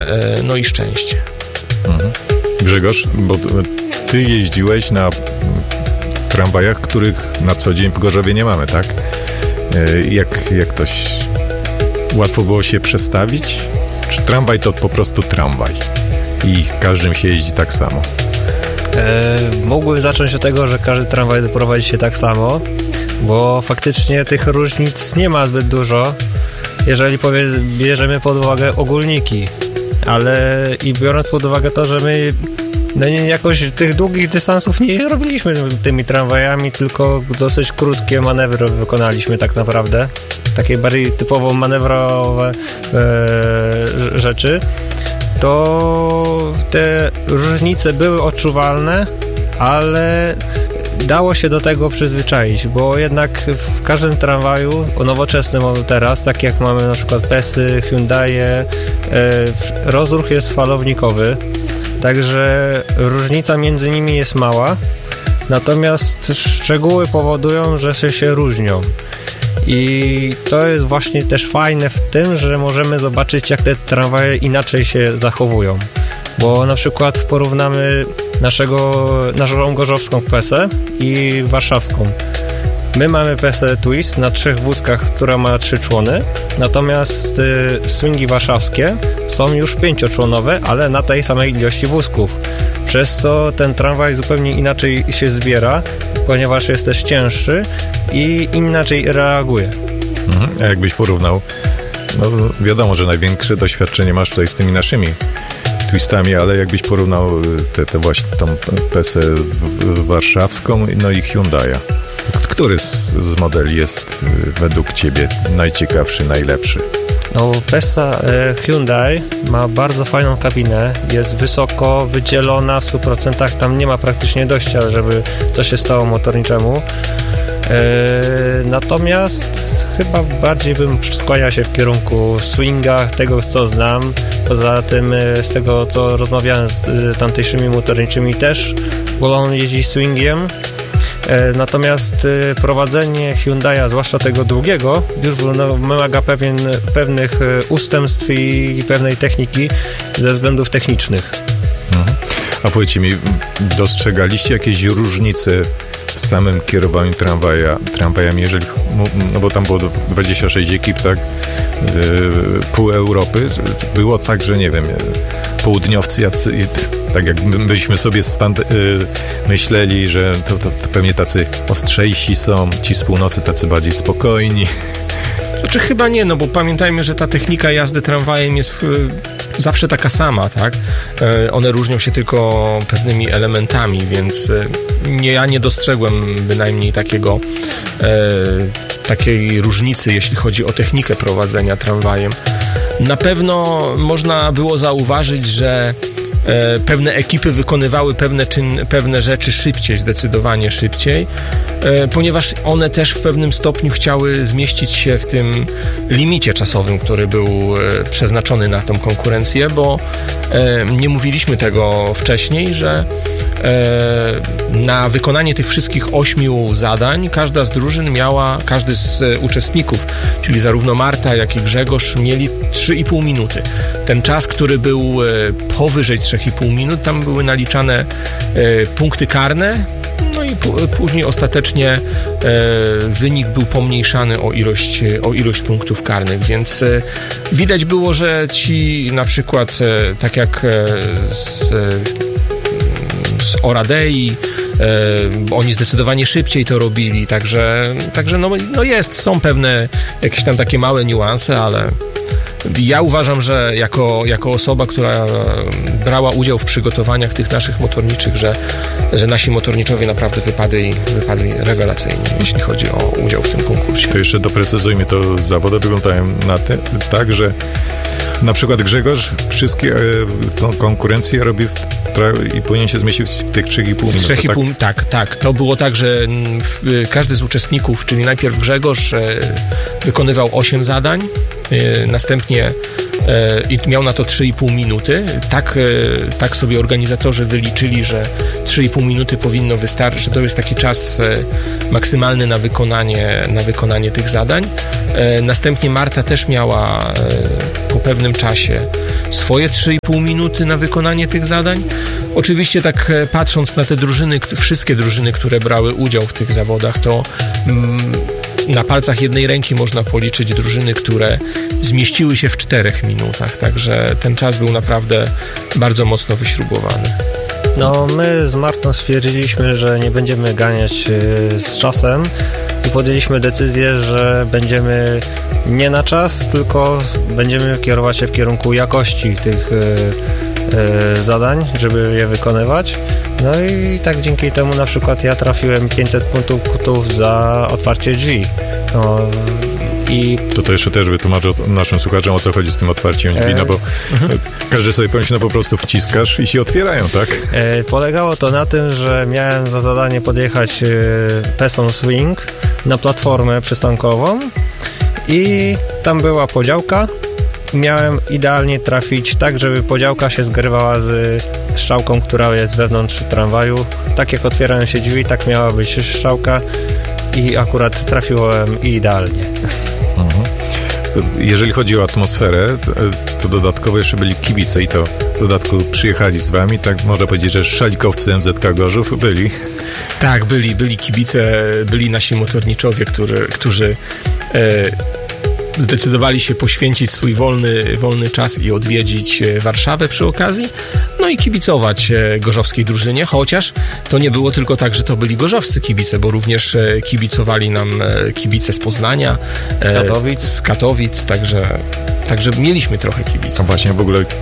no i szczęście. Grzegorz, bo ty jeździłeś na tramwajach, których na co dzień w Gorzowie nie mamy, tak? Jak to łatwo było się przestawić? Czy tramwaj to po prostu tramwaj i każdym się jeździ tak samo? Mógłbym zacząć od tego, że każdy tramwaj prowadzi się tak samo, bo faktycznie tych różnic nie ma zbyt dużo, jeżeli bierzemy pod uwagę ogólniki, ale i biorąc pod uwagę to, że my jakoś tych długich dystansów nie robiliśmy tymi tramwajami, tylko dosyć krótkie manewry wykonaliśmy tak naprawdę, takie bardziej typowo manewrowe rzeczy, to te różnice były odczuwalne, ale dało się do tego przyzwyczaić, bo jednak w każdym tramwaju nowoczesnym teraz, tak jak mamy na przykład Pesy, Hyundaie, rozruch jest falownikowy, także różnica między nimi jest mała, natomiast szczegóły powodują, że się różnią. I to jest właśnie też fajne w tym, że możemy zobaczyć, jak te tramwaje inaczej się zachowują. Bo na przykład porównamy naszą gorzowską Pesę i warszawską. My mamy Pesę Twist na 3 wózkach, która ma 3 człony, natomiast swingi warszawskie są już 5-członowe, ale na tej samej ilości wózków. Przez co ten tramwaj zupełnie inaczej się zbiera, ponieważ jest też cięższy i inaczej reaguje. A jakbyś porównał, no wiadomo, że największe doświadczenie masz tutaj z tymi naszymi twistami, ale jakbyś porównał te właśnie tą Pesę warszawską, no i Hyundai'a. Który z modeli jest według Ciebie najciekawszy, najlepszy? No, Pesa Hyundai ma bardzo fajną kabinę, jest wysoko wydzielona w 100%, tam nie ma praktycznie dojścia, żeby coś się stało motorniczemu. Natomiast chyba bardziej bym skłaniał się w kierunku swinga, tego co znam. Poza tym z tego co rozmawiałem z tamtejszymi motorniczymi też wolą jeździć swingiem. Natomiast prowadzenie Hyundai'a, zwłaszcza tego drugiego, już wymaga pewnych ustępstw i pewnej techniki ze względów technicznych. A powiedzcie mi, dostrzegaliście jakieś różnice w samym kierowaniu tramwajami, jeżeli, no bo tam było 26 ekip, tak? Pół Europy. Było tak, że nie wiem, południowcy tak jak byśmy sobie myśleli, że to pewnie tacy ostrzejsi są, ci z północy tacy bardziej spokojni. Znaczy chyba nie, no bo pamiętajmy, że ta technika jazdy tramwajem jest zawsze taka sama, tak? One różnią się tylko pewnymi elementami, więc ja nie dostrzegłem bynajmniej takiej różnicy, jeśli chodzi o technikę prowadzenia tramwajem. Na pewno można było zauważyć, że pewne ekipy wykonywały pewne rzeczy szybciej, zdecydowanie szybciej, ponieważ one też w pewnym stopniu chciały zmieścić się w tym limicie czasowym, który był przeznaczony na tą konkurencję, bo nie mówiliśmy tego wcześniej, że na wykonanie tych wszystkich 8 zadań każda z drużyn każdy z uczestników, czyli zarówno Marta, jak i Grzegorz, mieli 3,5 minuty. Ten czas, który był powyżej 3,5 minut, tam były naliczane punkty karne, no i później ostatecznie wynik był pomniejszany o ilość punktów karnych, więc widać było, że ci na przykład tak jak z Oradei, oni zdecydowanie szybciej to robili, także są pewne jakieś tam takie małe niuanse, ale ja uważam, że jako osoba, która brała udział w przygotowaniach tych naszych motorniczych, że nasi motorniczowie naprawdę wypadli rewelacyjnie, jeśli chodzi o udział w tym konkursie. To jeszcze doprecyzujmy, to zawody wyglądają tak, że na przykład Grzegorz wszystkie konkurencje robi i powinien się zmieścić w tych 3,5 minuty. 3,5, tak. To było tak, że każdy z uczestników, czyli najpierw Grzegorz wykonywał 8 zadań, następnie i miał na to 3,5 minuty. Tak sobie organizatorzy wyliczyli, że 3,5 minuty powinno wystarczyć, że to jest taki czas maksymalny na wykonanie tych zadań. Następnie Marta też miała po pewnym czasie swoje 3,5 minuty na wykonanie tych zadań. Oczywiście tak patrząc na te drużyny, wszystkie drużyny, które brały udział w tych zawodach, to na palcach jednej ręki można policzyć drużyny, które zmieściły się w 4 minutach, także ten czas był naprawdę bardzo mocno wyśrubowany. No, my z Martą stwierdziliśmy, że nie będziemy ganiać z czasem i podjęliśmy decyzję, że będziemy nie na czas, tylko będziemy kierować się w kierunku jakości tych zadań, żeby je wykonywać. No i tak dzięki temu na przykład ja trafiłem 500 punktów za otwarcie drzwi. No, i to jeszcze też wytłumaczę naszym słuchaczom, o co chodzi z tym otwarciem drzwi, no bo każdy sobie pomyśli, no po prostu wciskasz i się otwierają, tak? Polegało to na tym, że miałem za zadanie podjechać Pesą Swing na platformę przystankową i tam była podziałka. Miałem idealnie trafić tak, żeby podziałka się zgrywała z strzałką, która jest wewnątrz tramwaju. Tak jak otwierają się drzwi, tak miała być strzałka i akurat trafiłem idealnie. Jeżeli chodzi o atmosferę, to dodatkowo jeszcze byli kibice i to w dodatku przyjechali z wami, tak można powiedzieć, że szalikowcy MZK Gorzów byli. Tak, byli kibice, byli nasi motorniczowie, którzy zdecydowali się poświęcić swój wolny czas i odwiedzić Warszawę przy okazji, no i kibicować gorzowskiej drużynie, chociaż to nie było tylko tak, że to byli gorzowscy kibice, bo również kibicowali nam kibice z Poznania, z Katowic, także mieliśmy trochę kibiców. No właśnie, w ogóle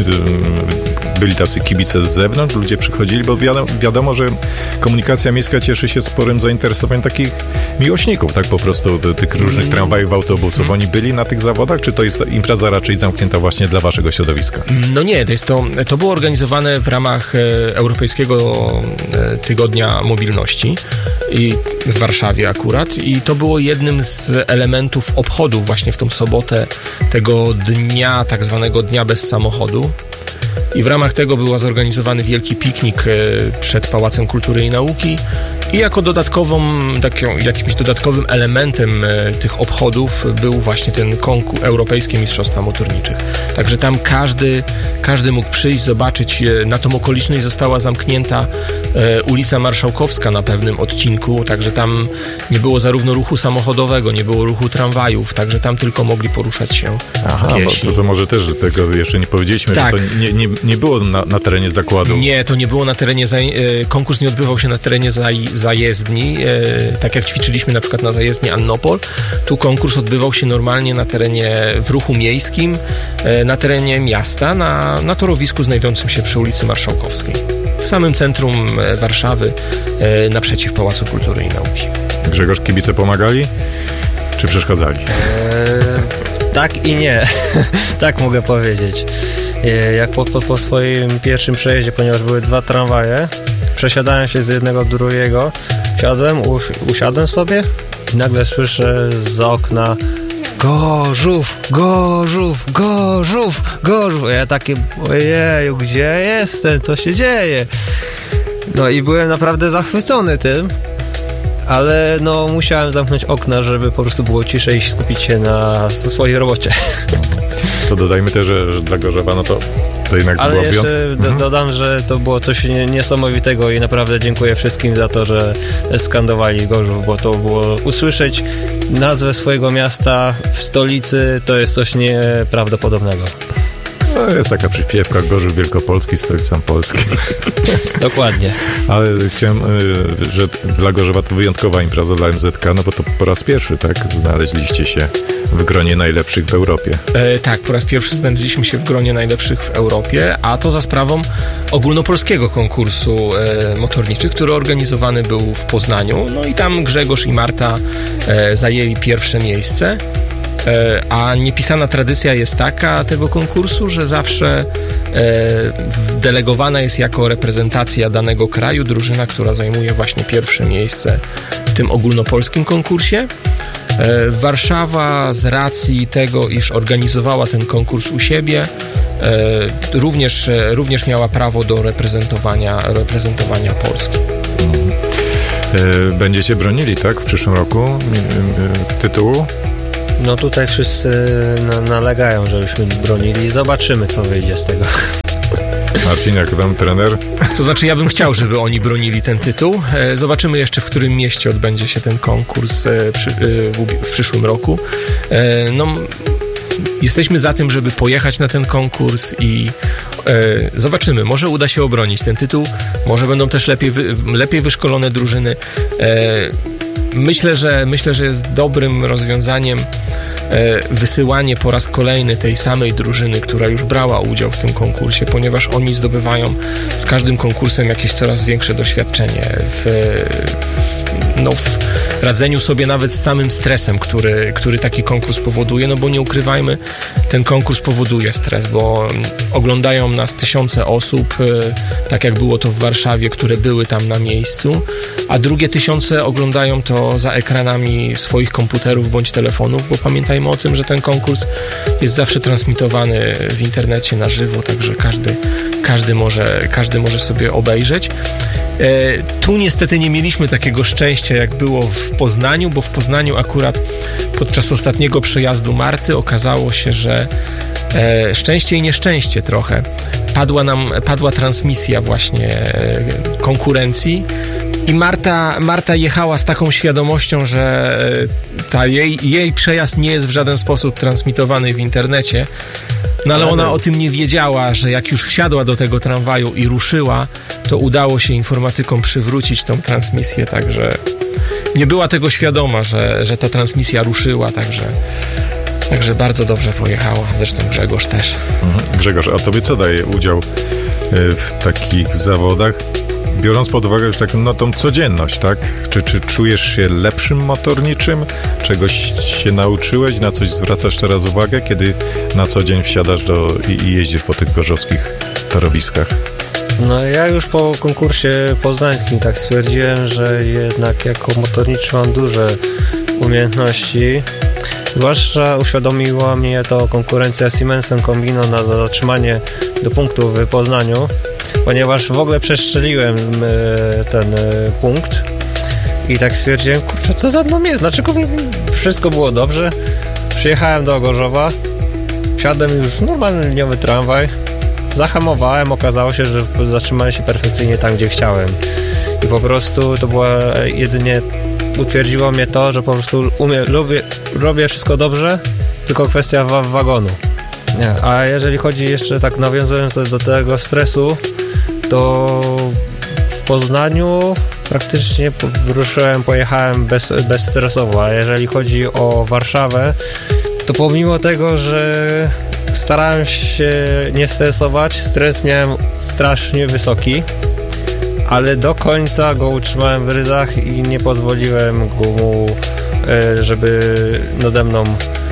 byli tacy kibice z zewnątrz, ludzie przychodzili, bo wiadomo, że komunikacja miejska cieszy się sporym zainteresowaniem takich miłośników, tak po prostu tych różnych tramwajów, autobusów. Oni byli na tych zawodach, czy to jest impreza raczej zamknięta właśnie dla waszego środowiska? No nie, to było organizowane w ramach Europejskiego Tygodnia Mobilności i w Warszawie akurat i to było jednym z elementów obchodów właśnie w tą sobotę tego dnia, tak zwanego Dnia Bez Samochodu. I w ramach tego był zorganizowany wielki piknik przed Pałacem Kultury i Nauki i jako jakimś dodatkowym elementem tych obchodów był właśnie ten Europejskie Mistrzostwa Motorniczych. Także tam każdy mógł przyjść, zobaczyć. Na tą okoliczność została zamknięta ulica Marszałkowska na pewnym odcinku, także tam nie było zarówno ruchu samochodowego, nie było ruchu tramwajów, także tam tylko mogli poruszać się piesi. Bo to może też tego jeszcze nie powiedzieliśmy, tak. Że to nie było na terenie zakładu. Nie, to nie było na terenie, konkurs nie odbywał się na terenie zajezdni, tak jak ćwiczyliśmy na przykład na zajezdni Annopol. Tu konkurs odbywał się normalnie na terenie, w ruchu miejskim, na terenie miasta, na torowisku znajdującym się przy ulicy Marszałkowskiej. W samym centrum Warszawy, naprzeciw Pałacu Kultury i Nauki. Grzegorz, kibice pomagali? Czy przeszkadzali? Tak i nie. Tak mogę powiedzieć. Jak po swoim pierwszym przejeździe, ponieważ były 2 tramwaje, przesiadałem się z jednego do drugiego, usiadłem sobie i nagle słyszę zza okna Gorzów, Gorzów, Gorzów, Gorzów. Ja takie, ojeju, gdzie jestem, co się dzieje? No i byłem naprawdę zachwycony tym, ale no musiałem zamknąć okna, żeby po prostu było ciszej i skupić się na swojej robocie. To dodajmy też, że dla Gorzowa, no to jednak ale było jeszcze dodam, że to było coś niesamowitego i naprawdę dziękuję wszystkim za to, że skandowali Gorzów, bo to było usłyszeć nazwę swojego miasta w stolicy, to jest coś nieprawdopodobnego. No, jest taka przyśpiewka Gorzów Wielkopolski, stolicą Polski. Dokładnie. Ale chciałem, że dla Gorzowa to wyjątkowa impreza dla MZK, no bo to po raz pierwszy, tak, znaleźliście się w gronie najlepszych w Europie. Tak, po raz pierwszy znaleźliśmy się w gronie najlepszych w Europie, a to za sprawą ogólnopolskiego konkursu motorniczych, który organizowany był w Poznaniu. No i tam Grzegorz i Marta zajęli pierwsze miejsce. A niepisana tradycja jest taka tego konkursu, że zawsze delegowana jest jako reprezentacja danego kraju drużyna, która zajmuje właśnie pierwsze miejsce w tym ogólnopolskim konkursie. Warszawa z racji tego, iż organizowała ten konkurs u siebie, również miała prawo do reprezentowania Polski. Będziecie bronili, tak, w przyszłym roku tytułu? No tutaj wszyscy nalegają, żebyśmy bronili. Zobaczymy, co wyjdzie z tego. Marcin, jak tam trener? To znaczy, ja bym chciał, żeby oni bronili ten tytuł. Zobaczymy jeszcze, w którym mieście odbędzie się ten konkurs w przyszłym roku. No, jesteśmy za tym, żeby pojechać na ten konkurs i zobaczymy. Może uda się obronić ten tytuł, może będą też lepiej wyszkolone drużyny. Myślę, że jest dobrym rozwiązaniem wysyłanie po raz kolejny tej samej drużyny, która już brała udział w tym konkursie, ponieważ oni zdobywają z każdym konkursem jakieś coraz większe doświadczenie w radzeniu sobie nawet z samym stresem, który taki konkurs powoduje, no bo nie ukrywajmy, ten konkurs powoduje stres, bo oglądają nas tysiące osób, tak jak było to w Warszawie, które były tam na miejscu, a drugie tysiące oglądają to za ekranami swoich komputerów bądź telefonów, bo pamiętajmy o tym, że ten konkurs jest zawsze transmitowany w internecie na żywo, także każdy może sobie obejrzeć. Tu niestety nie mieliśmy takiego szczęścia, jak było w Poznaniu, bo w Poznaniu akurat podczas ostatniego przejazdu Marty okazało się, że szczęście i nieszczęście trochę. Padła transmisja właśnie konkurencji i Marta jechała z taką świadomością, że jej przejazd nie jest w żaden sposób transmitowany w internecie. No ale ona o tym nie wiedziała, że jak już wsiadła do tego tramwaju i ruszyła, to udało się informatykom przywrócić tą transmisję, także nie była tego świadoma, że ta transmisja ruszyła, także bardzo dobrze pojechała, zresztą Grzegorz też. Grzegorz, a tobie co daje udział w takich zawodach? Biorąc pod uwagę już tą codzienność, tak? Czy czujesz się lepszym motorniczym? Czegoś się nauczyłeś? Na coś zwracasz teraz uwagę, kiedy na co dzień wsiadasz i jeździsz po tych gorzowskich torowiskach? No ja już po konkursie poznańskim tak stwierdziłem, że jednak jako motorniczy mam duże umiejętności. Zwłaszcza uświadomiła mnie to konkurencja z Siemensem Combino na zatrzymanie do punktu w Poznaniu, ponieważ w ogóle przestrzeliłem ten punkt i tak stwierdziłem, kurczę, co za mną jest, dlaczego wszystko było dobrze. Przyjechałem do Gorzowa, wsiadłem już w normalniowy tramwaj, zahamowałem, okazało się, że zatrzymałem się perfekcyjnie tam, gdzie chciałem i po prostu to była jedynie, utwierdziło mnie to, że po prostu robię wszystko dobrze, tylko kwestia wagonu. Nie. A jeżeli chodzi jeszcze tak nawiązując do tego stresu, to w Poznaniu praktycznie pojechałem bezstresowo, a jeżeli chodzi o Warszawę, to pomimo tego, że starałem się nie stresować, stres miałem strasznie wysoki, ale do końca go utrzymałem w ryzach i nie pozwoliłem mu, żeby nade mną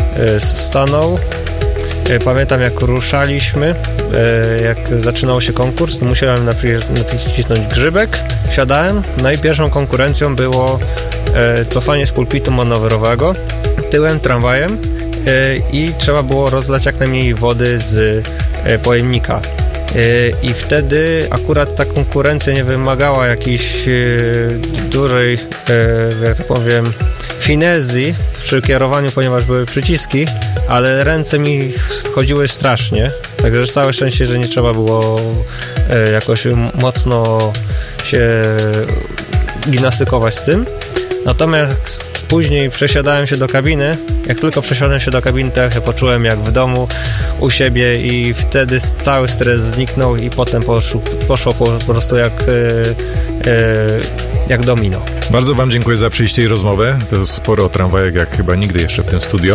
stanął. Pamiętam, jak ruszaliśmy, jak zaczynał się konkurs, to musiałem nacisnąć grzybek, wsiadałem, no i pierwszą konkurencją było cofanie z pulpitu manewrowego tyłem tramwajem i trzeba było rozlać jak najmniej wody z pojemnika. I wtedy akurat ta konkurencja nie wymagała jakiejś dużej, jak to powiem, finezji przy kierowaniu, ponieważ były przyciski, ale ręce mi chodziły strasznie, także całe szczęście, że nie trzeba było jakoś mocno się gimnastykować z tym. Natomiast później przesiadałem się do kabiny. Jak tylko przesiadłem się do kabiny, to ja się poczułem jak w domu u siebie i wtedy cały stres zniknął i potem poszło po prostu jak domino. Bardzo wam dziękuję za przyjście i rozmowę. To sporo o tramwajach, jak chyba nigdy jeszcze w tym studio.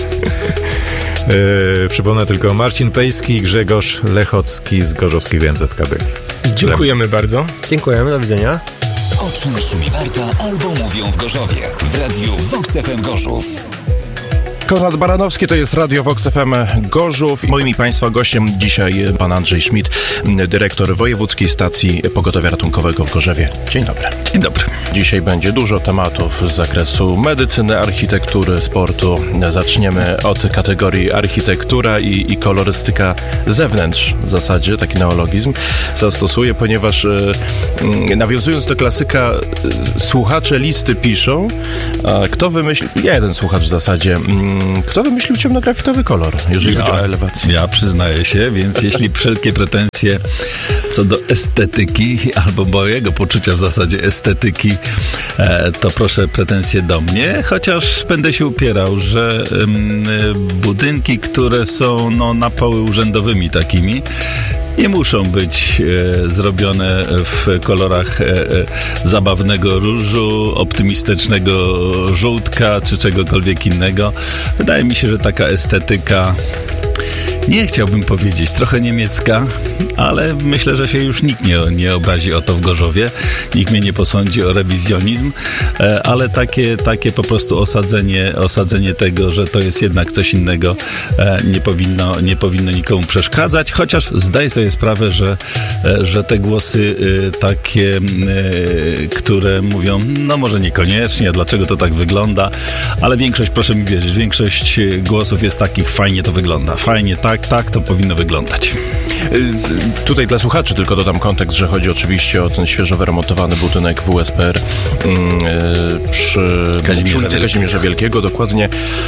Przypomnę tylko Marcin Pejski i Grzegorz Lechocki z gorzowskiego MZKB. Dziękujemy bardzo. Dziękujemy, do widzenia. O czym szumi Warta albo mówią w Gorzowie w radiu Vox FM Gorzów. Konrad Baranowski, to jest Radio Vox FM Gorzów. Moim i Państwa gościem dzisiaj pan Andrzej Schmidt, dyrektor Wojewódzkiej Stacji Pogotowia Ratunkowego w Gorzewie. Dzień dobry. Dzień dobry. Dzisiaj będzie dużo tematów z zakresu medycyny, architektury, sportu. Zaczniemy od kategorii architektura i kolorystyka zewnętrz. W zasadzie taki neologizm zastosuję, ponieważ nawiązując do klasyka, słuchacze listy piszą, kto wymyślił, jeden słuchacz w zasadzie, kto wymyślił ciemnografitowy kolor, jeżeli chodzi o elewację? Ja przyznaję się, więc jeśli wszelkie pretensje co do estetyki, albo mojego poczucia w zasadzie estetyki, to proszę pretensje do mnie, chociaż będę się upierał, że budynki, które są na poły urzędowymi takimi, nie muszą być zrobione w kolorach zabawnego różu, optymistycznego żółtka czy czegokolwiek innego. Wydaje mi się, że taka estetyka, nie chciałbym powiedzieć, trochę niemiecka, ale myślę, że się już nikt nie obrazi o to w Gorzowie. Nikt mnie nie posądzi o rewizjonizm, ale takie po prostu osadzenie tego, że to jest jednak coś innego, nie powinno nikomu przeszkadzać, chociaż zdaję sobie sprawę, że te głosy takie, które mówią, no może niekoniecznie, a dlaczego to tak wygląda, ale większość, proszę mi wierzyć, większość głosów jest takich, fajnie to wygląda, fajnie, tak to powinno wyglądać. Tutaj dla słuchaczy tylko dodam kontekst, że chodzi oczywiście o ten świeżo wyremontowany budynek WSPR przy ulicy Kazimierza Wielkiego, dokładnie.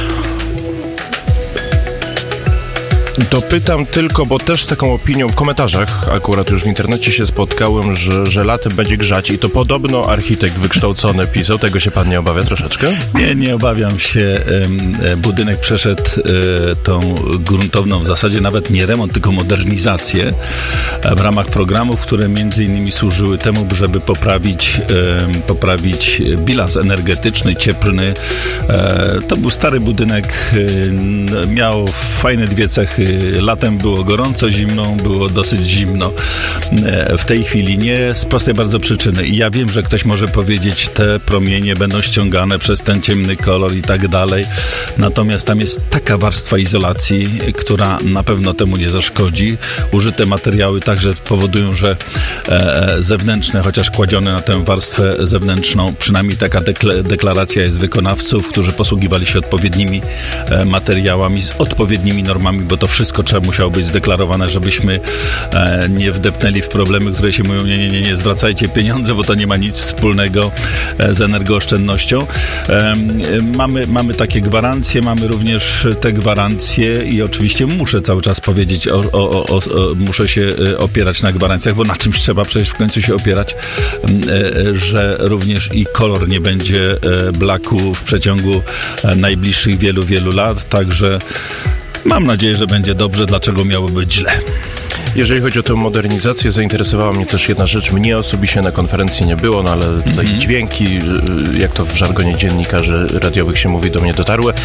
Dopytam tylko, bo też z taką opinią w komentarzach, akurat już w internecie się spotkałem, że latem będzie grzać i to podobno architekt wykształcony pisał. Tego się pan nie obawia troszeczkę? Nie obawiam się. Budynek przeszedł tą gruntowną, w zasadzie nawet nie remont, tylko modernizację w ramach programów, które między innymi służyły temu, żeby poprawić bilans energetyczny, cieplny. To był stary budynek, miał fajne dwie cechy. Latem było gorąco, zimną było dosyć zimno. W tej chwili nie, z prostej bardzo przyczyny. I ja wiem, że ktoś może powiedzieć, te promienie będą ściągane przez ten ciemny kolor i tak dalej. Natomiast tam jest taka warstwa izolacji, która na pewno temu nie zaszkodzi. Użyte materiały także powodują, że zewnętrzne, chociaż kładzione na tę warstwę zewnętrzną, przynajmniej taka deklaracja jest wykonawców, którzy posługiwali się odpowiednimi materiałami, z odpowiednimi normami, bo to wszystko musiało być zdeklarowane, żebyśmy nie wdepnęli w problemy, które się mówią, nie zwracajcie pieniądze, bo to nie ma nic wspólnego z energooszczędnością. Mamy takie gwarancje, mamy również te gwarancje i oczywiście muszę cały czas powiedzieć, muszę się opierać na gwarancjach, bo na czymś trzeba przecież w końcu się opierać, że również i kolor nie będzie blaku w przeciągu najbliższych wielu lat, także mam nadzieję, że będzie dobrze. Dlaczego miało być źle? Jeżeli chodzi o tę modernizację, zainteresowała mnie też jedna rzecz. Mnie osobiście na konferencji nie było, no ale tutaj dźwięki, jak to w żargonie dziennikarzy radiowych się mówi, do mnie dotarły.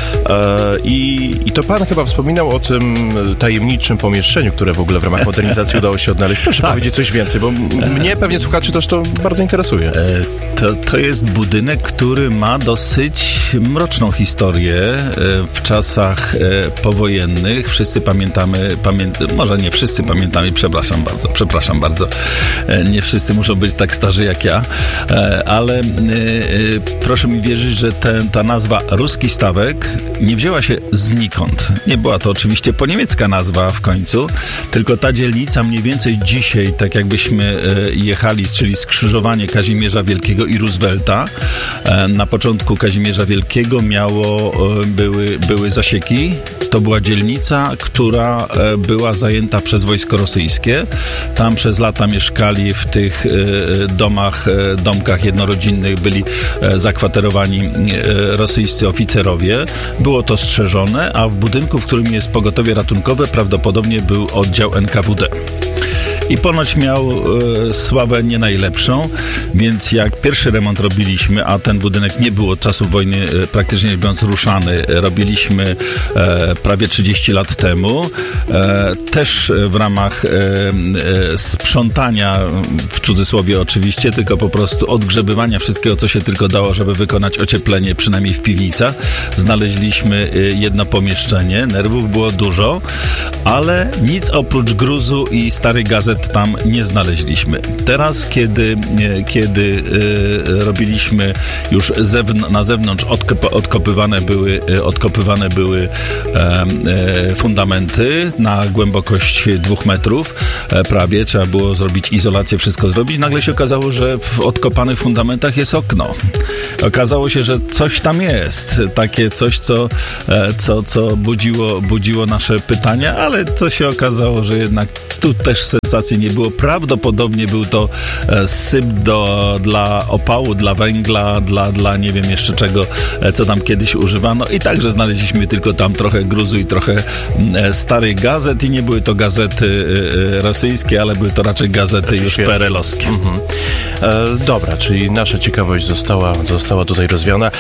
I to pan chyba wspominał o tym tajemniczym pomieszczeniu, które w ogóle w ramach modernizacji udało się odnaleźć. Proszę powiedzieć coś więcej, bo mnie, pewnie słuchaczy też to bardzo interesuje. To jest budynek, który ma dosyć mroczną historię w czasach powojennych. Wszyscy pamiętamy, może nie wszyscy pamiętamy, przepraszam bardzo. Nie wszyscy muszą być tak starzy jak ja, ale proszę mi wierzyć, że ta nazwa Ruski Stawek nie wzięła się znikąd. Nie była to oczywiście poniemiecka nazwa w końcu, tylko ta dzielnica mniej więcej dzisiaj, tak jakbyśmy jechali, czyli skrzyżowanie Kazimierza Wielkiego i Roosevelta. Na początku Kazimierza Wielkiego były zasieki. To była dzielnica, która była zajęta przez wojsko rosyjskie. Tam przez lata mieszkali w tych domkach jednorodzinnych, byli zakwaterowani rosyjscy oficerowie. Było to strzeżone, a w budynku, w którym jest pogotowie ratunkowe, prawdopodobnie był oddział NKWD. i ponoć miał sławę nie najlepszą, więc jak pierwszy remont robiliśmy, a ten budynek nie był od czasu wojny praktycznie mówiąc ruszany, robiliśmy prawie 30 lat temu, też w ramach sprzątania, w cudzysłowie oczywiście, tylko po prostu odgrzebywania wszystkiego, co się tylko dało, żeby wykonać ocieplenie, przynajmniej w piwnicach. Znaleźliśmy jedno pomieszczenie, nerwów było dużo, ale nic oprócz gruzu i starych gazet tam nie znaleźliśmy. Teraz, kiedy robiliśmy już na zewnątrz, odkopywane były fundamenty na głębokość 2 metrów, prawie, trzeba było zrobić izolację, wszystko zrobić. Nagle się okazało, że w odkopanych fundamentach jest okno. Okazało się, że coś tam jest. Takie coś, co budziło nasze pytania, ale to się okazało, że jednak tu też sensacji nie było. Prawdopodobnie był to syp dla opału, dla węgla, dla nie wiem jeszcze czego, co tam kiedyś używano. I także znaleźliśmy tylko tam trochę gruzu i trochę starych gazet i nie były to gazety rosyjskie, ale były to raczej gazety już PRL-owskie. Dobra, czyli nasza ciekawość została tutaj rozwiana.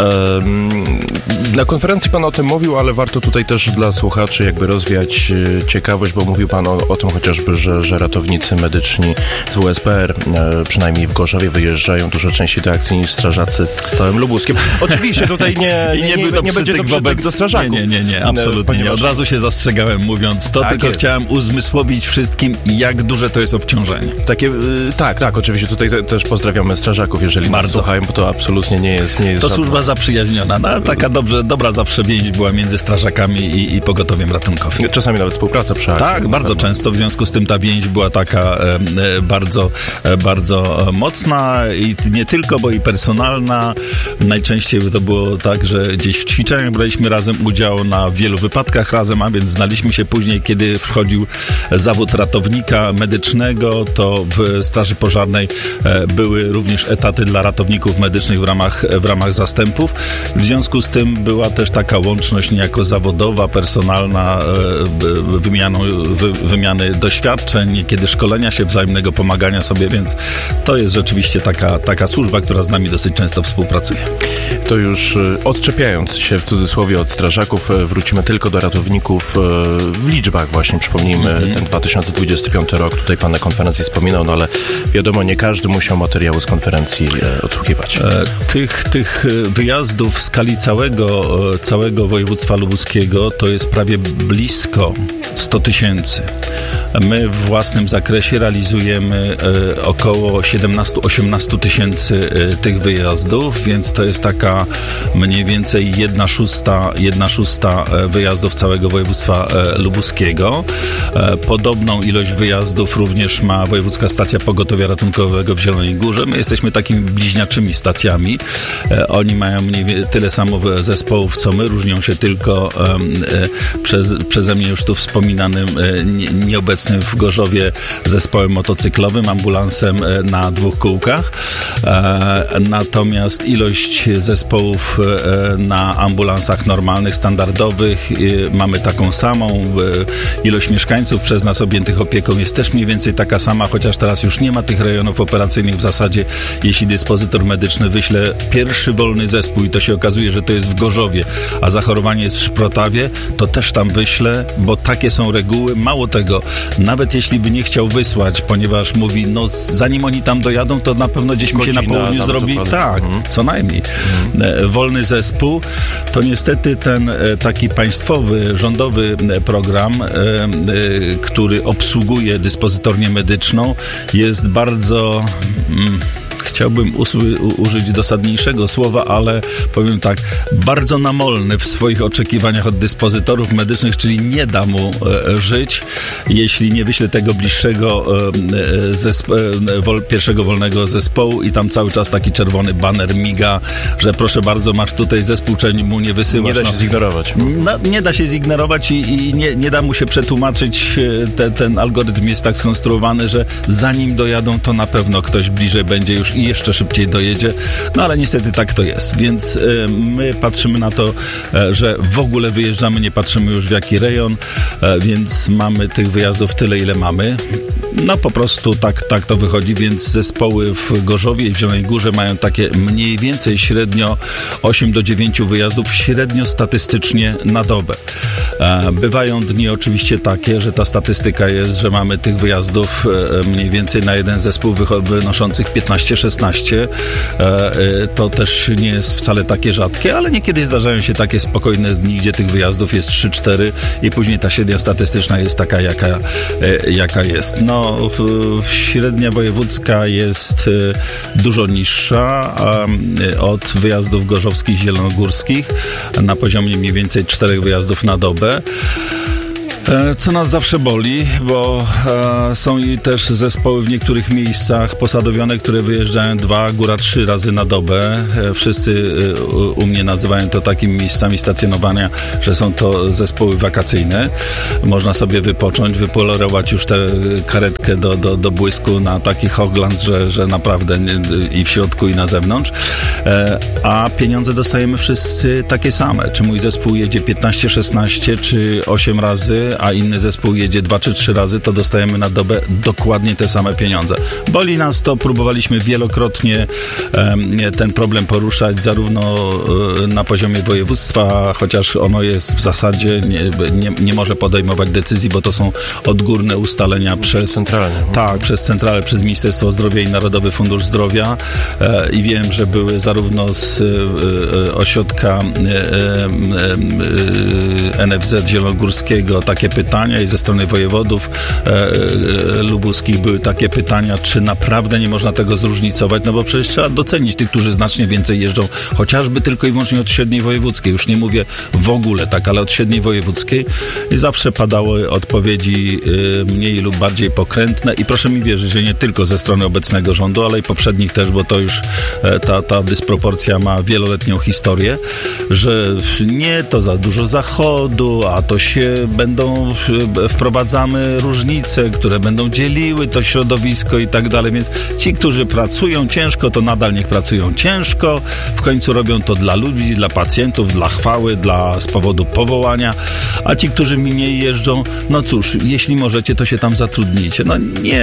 Na konferencji pan o tym mówił, ale warto tutaj też dla słuchaczy jakby rozwiać ciekawość, bo mówił pan o tym chociażby, że ratownicy medyczni z WSPR, przynajmniej w Gorzowie, wyjeżdżają dużo częściej do akcji niż strażacy z całym Lubuskiem. Oczywiście tutaj nie będzie to przytyk do strażaków. Nie, absolutnie nie. Od razu się zastrzegałem mówiąc to, tak tylko chciałem uzmysłowić wszystkim, jak duże to jest obciążenie. Tak, oczywiście tutaj też pozdrawiamy strażaków, jeżeli nas słuchają, bo to absolutnie nie jest to służba zaprzyjaźniona. Taka dobra zawsze więź była między strażakami i pogotowiem ratunkowym. Czasami nawet współpraca przy akcji. Tak, bardzo często. W związku z tym ta więź była taka bardzo mocna i nie tylko, bo i personalna. Najczęściej to było tak, że gdzieś w ćwiczeniach braliśmy razem udział na wielu wypadkach razem, a więc znaliśmy się później, kiedy wchodził zawód ratownika medycznego, to w Straży Pożarnej były również etaty dla ratowników medycznych w ramach zastępów. W związku z tym była też taka łączność niejako zawodowa, personalna, wymiany doświadczeń, niekiedy szkolenia się, wzajemnego pomagania sobie, więc to jest rzeczywiście taka służba, która z nami dosyć często współpracuje. To już odczepiając się w cudzysłowie od strażaków, wrócimy tylko do ratowników w liczbach właśnie. Przypomnijmy, ten 2025 rok, tutaj pan na konferencji wspominał, no ale wiadomo, nie każdy musiał materiału z konferencji odsłuchiwać. Tych wyjazdów w skali całego województwa lubuskiego to jest prawie blisko 100 000. My w własnym zakresie realizujemy około 17-18 tysięcy tych wyjazdów, więc to jest taka mniej więcej 1/6 wyjazdów całego województwa lubuskiego. Podobną ilość wyjazdów również ma Wojewódzka Stacja Pogotowia Ratunkowego w Zielonej Górze. My jesteśmy takimi bliźniaczymi stacjami. Oni mają tyle samo zespołów, co my. Różnią się tylko przeze mnie już tu wspominanym, nieobecnym w Gorzowie zespołem motocyklowym, ambulansem na 2 kółkach. Natomiast ilość zespołów na ambulansach normalnych, standardowych mamy taką samą. Ilość mieszkańców przez nas objętych opieką jest też mniej więcej taka sama, chociaż teraz już nie ma tych rejonów operacyjnych. W zasadzie, jeśli dyspozytor medyczny wyśle pierwszy wolny zespół i to się okazuje, że to jest w Gorzowie, a zachorowanie jest w Szprotawie, to też tam wyślę, bo takie są reguły. Mało tego, nawet jeśli by nie chciał wysłać, ponieważ mówi, no zanim oni tam dojadą, to na pewno gdzieś mi się na południu zrobi, tak, co najmniej. Wolny zespół, to niestety ten taki państwowy, rządowy program, który obsługuje dyspozytornię medyczną, jest bardzo... Chciałbym użyć dosadniejszego słowa, ale powiem tak, bardzo namolny w swoich oczekiwaniach od dyspozytorów medycznych, czyli nie da mu żyć, jeśli nie wyśle tego bliższego pierwszego wolnego zespołu i tam cały czas taki czerwony baner miga, że proszę bardzo, masz tutaj zespół, czemu mu nie wysyłasz. Nie da się zignorować. Nie da się zignorować i nie da mu się przetłumaczyć. Ten algorytm jest tak skonstruowany, że zanim dojadą, to na pewno ktoś bliżej będzie już i jeszcze szybciej dojedzie, no ale niestety tak to jest, więc my patrzymy na to, że w ogóle wyjeżdżamy, nie patrzymy już w jaki rejon, więc mamy tych wyjazdów tyle, ile mamy. No po prostu tak to wychodzi, więc zespoły w Gorzowie i w Zielonej Górze mają takie mniej więcej średnio 8 do 9 wyjazdów średnio statystycznie na dobę. Bywają dni oczywiście takie, że ta statystyka jest, że mamy tych wyjazdów mniej więcej na jeden zespół wynoszących 15-16. To też nie jest wcale takie rzadkie, ale niekiedy zdarzają się takie spokojne dni, gdzie tych wyjazdów jest 3-4 i później ta średnia statystyczna jest taka, jaka jest. No, średnia wojewódzka jest dużo niższa od wyjazdów gorzowskich i zielonogórskich na poziomie mniej więcej 4 wyjazdów na dobę. Co nas zawsze boli, bo są i też zespoły w niektórych miejscach posadowione, które wyjeżdżają 2, góra 3 razy na dobę. Wszyscy u mnie nazywają to takimi miejscami stacjonowania, że są to zespoły wakacyjne. Można sobie wypocząć, wypolerować już tę karetkę do błysku na taki Hochland, że naprawdę i w środku, i na zewnątrz. A pieniądze dostajemy wszyscy takie same. Czy mój zespół jedzie 15, 16 czy 8 razy, a inny zespół jedzie 2 czy 3 razy, to dostajemy na dobę dokładnie te same pieniądze. Boli nas to, próbowaliśmy wielokrotnie ten problem poruszać, zarówno na poziomie województwa, chociaż ono jest w zasadzie, nie może podejmować decyzji, bo to są odgórne ustalenia przez centralę, przez Ministerstwo Zdrowia i Narodowy Fundusz Zdrowia. I wiem, że były zarówno z ośrodka NFZ Zielonogórskiego takie pytania i ze strony wojewodów lubuskich były takie pytania, czy naprawdę nie można tego zróżnicować, no bo przecież trzeba docenić tych, którzy znacznie więcej jeżdżą, chociażby tylko i wyłącznie od średniej wojewódzkiej. Już nie mówię w ogóle tak, ale od średniej wojewódzkiej. I zawsze padały odpowiedzi mniej lub bardziej pokrętne i proszę mi wierzyć, że nie tylko ze strony obecnego rządu, ale i poprzednich też, bo to już ta dysproporcja ma wieloletnią historię, że nie, to za dużo zachodu, a to się wprowadzamy różnice, które będą dzieliły to środowisko i tak dalej, więc ci, którzy pracują ciężko, to nadal niech pracują ciężko, w końcu robią to dla ludzi, dla pacjentów, dla chwały, z powodu powołania, a ci, którzy mniej jeżdżą, no cóż, jeśli możecie, to się tam zatrudnijcie. No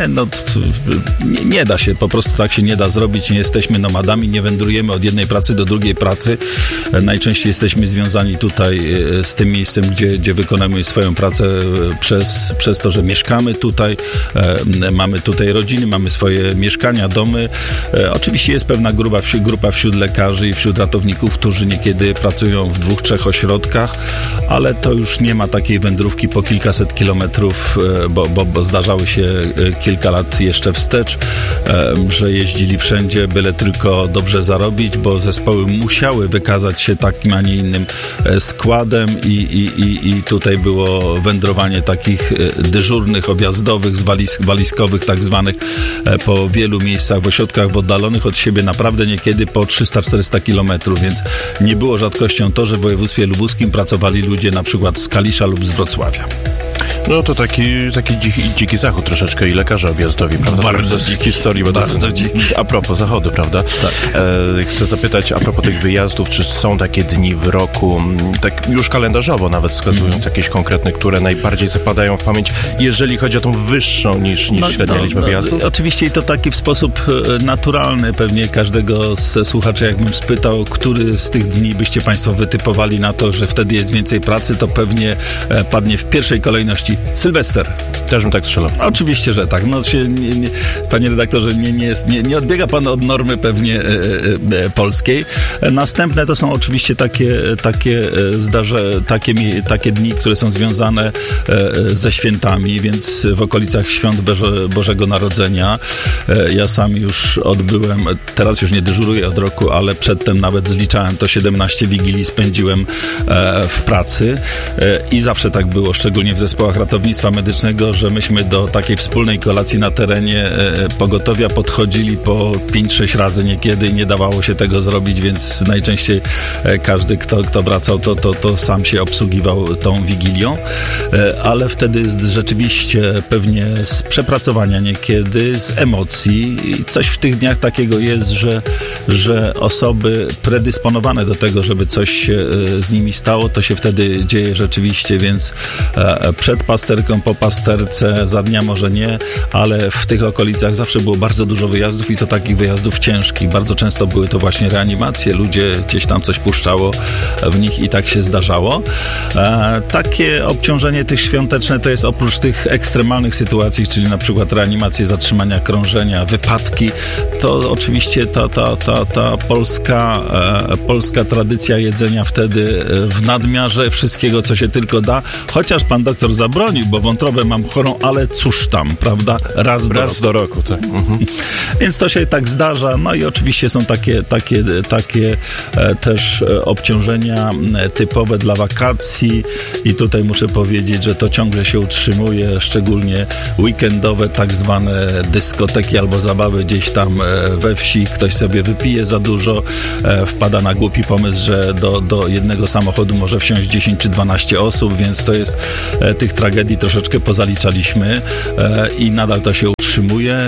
nie da się, po prostu tak się nie da zrobić, nie jesteśmy nomadami, nie wędrujemy od jednej pracy do drugiej pracy, najczęściej jesteśmy związani tutaj z tym miejscem, gdzie wykonujemy swoją pracę przez to, że mieszkamy tutaj, mamy tutaj rodziny, mamy swoje mieszkania, domy. Oczywiście jest pewna grupa wśród lekarzy i wśród ratowników, którzy niekiedy pracują w 2-3 ośrodkach, ale to już nie ma takiej wędrówki po kilkaset kilometrów, bo zdarzały się kilka lat jeszcze wstecz, że jeździli wszędzie, byle tylko dobrze zarobić, bo zespoły musiały wykazać się takim, a nie innym składem i tutaj było wędrowanie takich dyżurnych, objazdowych, walizkowych tak zwanych po wielu miejscach w ośrodkach oddalonych od siebie naprawdę niekiedy po 300-400 kilometrów, więc nie było rzadkością to, że w województwie lubuskim pracowali ludzie na przykład z Kalisza lub z Wrocławia. No to taki dziki zachód troszeczkę i lekarze objazdowi, prawda? Bardzo dziki historii, bo bardzo dziki. A propos zachodu, prawda? Tak. Chcę zapytać a propos tych wyjazdów, czy są takie dni w roku, tak już kalendarzowo nawet wskazując jakieś konkretne, które najbardziej zapadają w pamięć, jeżeli chodzi o tą wyższą niż średnia liczbę wyjazdów? Oczywiście i to taki w sposób naturalny. Pewnie każdego ze słuchaczy, jakbym spytał, który z tych dni byście państwo wytypowali na to, że wtedy jest więcej pracy, to pewnie padnie w pierwszej kolejności Sylwester. Też bym tak strzelał. Oczywiście, że tak. No, panie redaktorze, nie odbiega pan od normy pewnie polskiej. Następne to są oczywiście takie dni, które są związane ze świętami, więc w okolicach świąt Bożego Narodzenia. Ja sam już odbyłem, teraz już nie dyżuruję od roku, ale przedtem nawet zliczałem to 17 wigilii spędziłem w pracy i zawsze tak było, szczególnie w zespołach ratownictwa medycznego, że myśmy do takiej wspólnej kolacji na terenie pogotowia podchodzili po 5-6 razy niekiedy i nie dawało się tego zrobić, więc najczęściej każdy, kto wracał, to sam się obsługiwał tą wigilią, ale wtedy rzeczywiście pewnie z przepracowania niekiedy, z emocji i coś w tych dniach takiego jest, że osoby predysponowane do tego, żeby coś się z nimi stało, to się wtedy dzieje rzeczywiście, więc przed pasterką po pasterce, za dnia może nie, ale w tych okolicach zawsze było bardzo dużo wyjazdów i to takich wyjazdów ciężkich. Bardzo często były to właśnie reanimacje, ludzie gdzieś tam coś puszczało w nich i tak się zdarzało. Takie obciążenie tych świąteczne to jest oprócz tych ekstremalnych sytuacji, czyli na przykład reanimacje, zatrzymania krążenia, wypadki, to oczywiście ta polska tradycja jedzenia wtedy w nadmiarze wszystkiego, co się tylko da, chociaż pan doktor zabronił, bo wątrobę mam chorą, ale cóż tam, prawda? Raz do roku. Tak. Mhm. Więc to się tak zdarza, no i oczywiście są takie też obciążenia typowe dla wakacji i tutaj muszę powiedzieć, że to ciągle się utrzymuje, szczególnie weekendowe tak zwane dyskoteki albo zabawy gdzieś tam we wsi, ktoś sobie wypije za dużo, wpada na głupi pomysł, że do jednego samochodu może wsiąść 10 czy 12 osób, więc to jest tych tragedii troszeczkę pozaliczaliśmy i nadal to się utrzymuje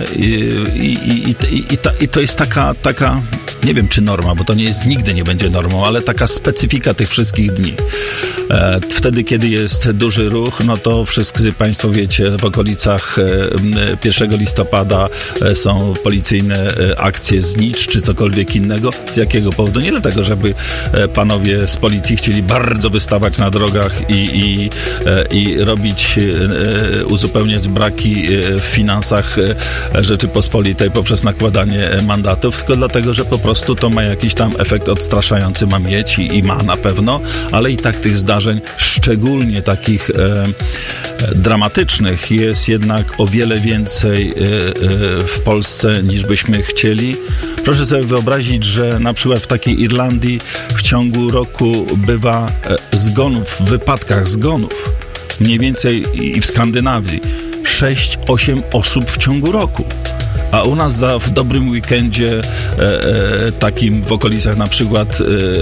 i to jest taka nie wiem czy norma, bo to nigdy nie będzie normą, ale taka specyfika tych wszystkich dni. Wtedy, kiedy jest duży ruch, no to wszyscy państwo wiecie, w okolicach 1 listopada są policyjne akcje znicz, czy cokolwiek innego. Z jakiego powodu? Nie dlatego, żeby panowie z policji chcieli bardzo wystawać na drogach i robić, uzupełniać braki w finansach Rzeczypospolitej poprzez nakładanie mandatów, tylko dlatego, że po prostu to ma jakiś tam efekt odstraszający, ma mieć i ma na pewno, ale i tak tych zdarzeń, szczególnie takich dramatycznych, jest jednak o wiele więcej w Polsce niż byśmy chcieli. Proszę sobie wyobrazić, że na przykład w takiej Irlandii w ciągu roku bywa w wypadkach zgonów mniej więcej i w Skandynawii 6-8 osób w ciągu roku. A u nas w dobrym weekendzie, takim w okolicach na przykład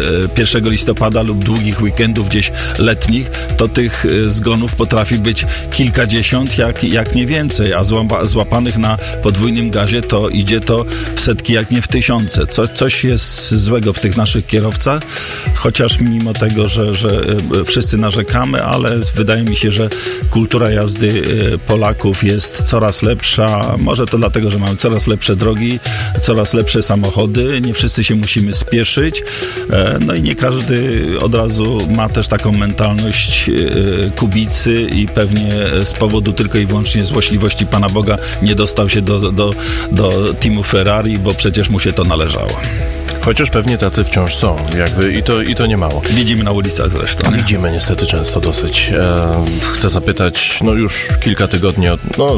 1 listopada lub długich weekendów gdzieś letnich, to tych zgonów potrafi być kilkadziesiąt, jak nie więcej, a złapanych na podwójnym gazie to idzie to w setki, jak nie w tysiące. Coś jest złego w tych naszych kierowcach, chociaż mimo tego, że wszyscy narzekamy, ale wydaje mi się, że kultura jazdy Polaków jest coraz lepsza. Może to dlatego, że mamy coraz lepsze drogi, coraz lepsze samochody, nie wszyscy się musimy spieszyć, no i nie każdy od razu ma też taką mentalność kubicy i pewnie z powodu tylko i wyłącznie złośliwości Pana Boga nie dostał się do teamu Ferrari, bo przecież mu się to należało. Chociaż pewnie tacy wciąż są, jakby i to nie mało. Widzimy na ulicach zresztą. Nie? Widzimy niestety często dosyć. Chcę zapytać, no już kilka tygodni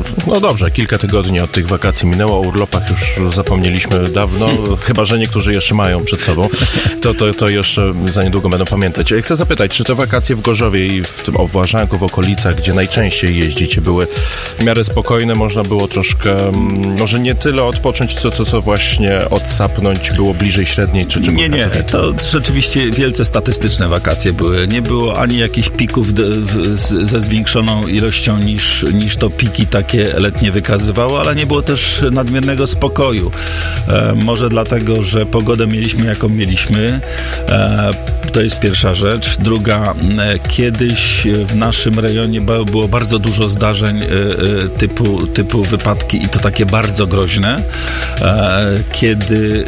kilka tygodni od tych wakacji minęło, o urlopach już zapomnieliśmy dawno, chyba że niektórzy jeszcze mają przed sobą, to jeszcze za niedługo będą pamiętać. Chcę zapytać, czy te wakacje w Gorzowie i w tym Obwarzanku, w okolicach, gdzie najczęściej jeździcie, były w miarę spokojne, można było troszkę, może nie tyle odpocząć, co właśnie odsapnąć, było bliżej średniej, czy Nie, to rzeczywiście wielce statystyczne wakacje były. Nie było ani jakichś pików ze zwiększoną ilością niż to piki takie letnie wykazywało, ale nie było też nadmiernego spokoju. Może dlatego, że pogodę mieliśmy jaką mieliśmy. To jest pierwsza rzecz. Druga, kiedyś w naszym rejonie było bardzo dużo zdarzeń typu wypadki i to takie bardzo groźne. Kiedy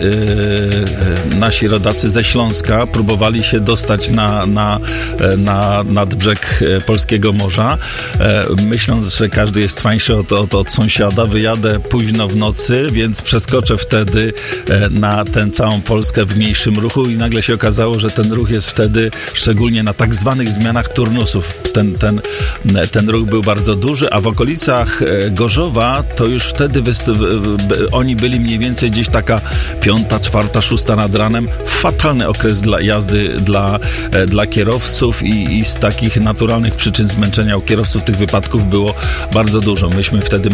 nasi rodacy ze Śląska próbowali się dostać nad brzeg polskiego morza, myśląc, że każdy jest tańszy od sąsiada, wyjadę późno w nocy, więc przeskoczę wtedy na tę całą Polskę w mniejszym ruchu i nagle się okazało, że ten ruch jest wtedy, szczególnie na tak zwanych zmianach turnusów, ten ruch był bardzo duży, a w okolicach Gorzowa to już wtedy oni byli mniej więcej gdzieś taka 5., 4., 6. nad ranem. Fatalny okres dla jazdy dla kierowców i z takich naturalnych przyczyn zmęczenia u kierowców tych wypadków było bardzo dużo. Myśmy wtedy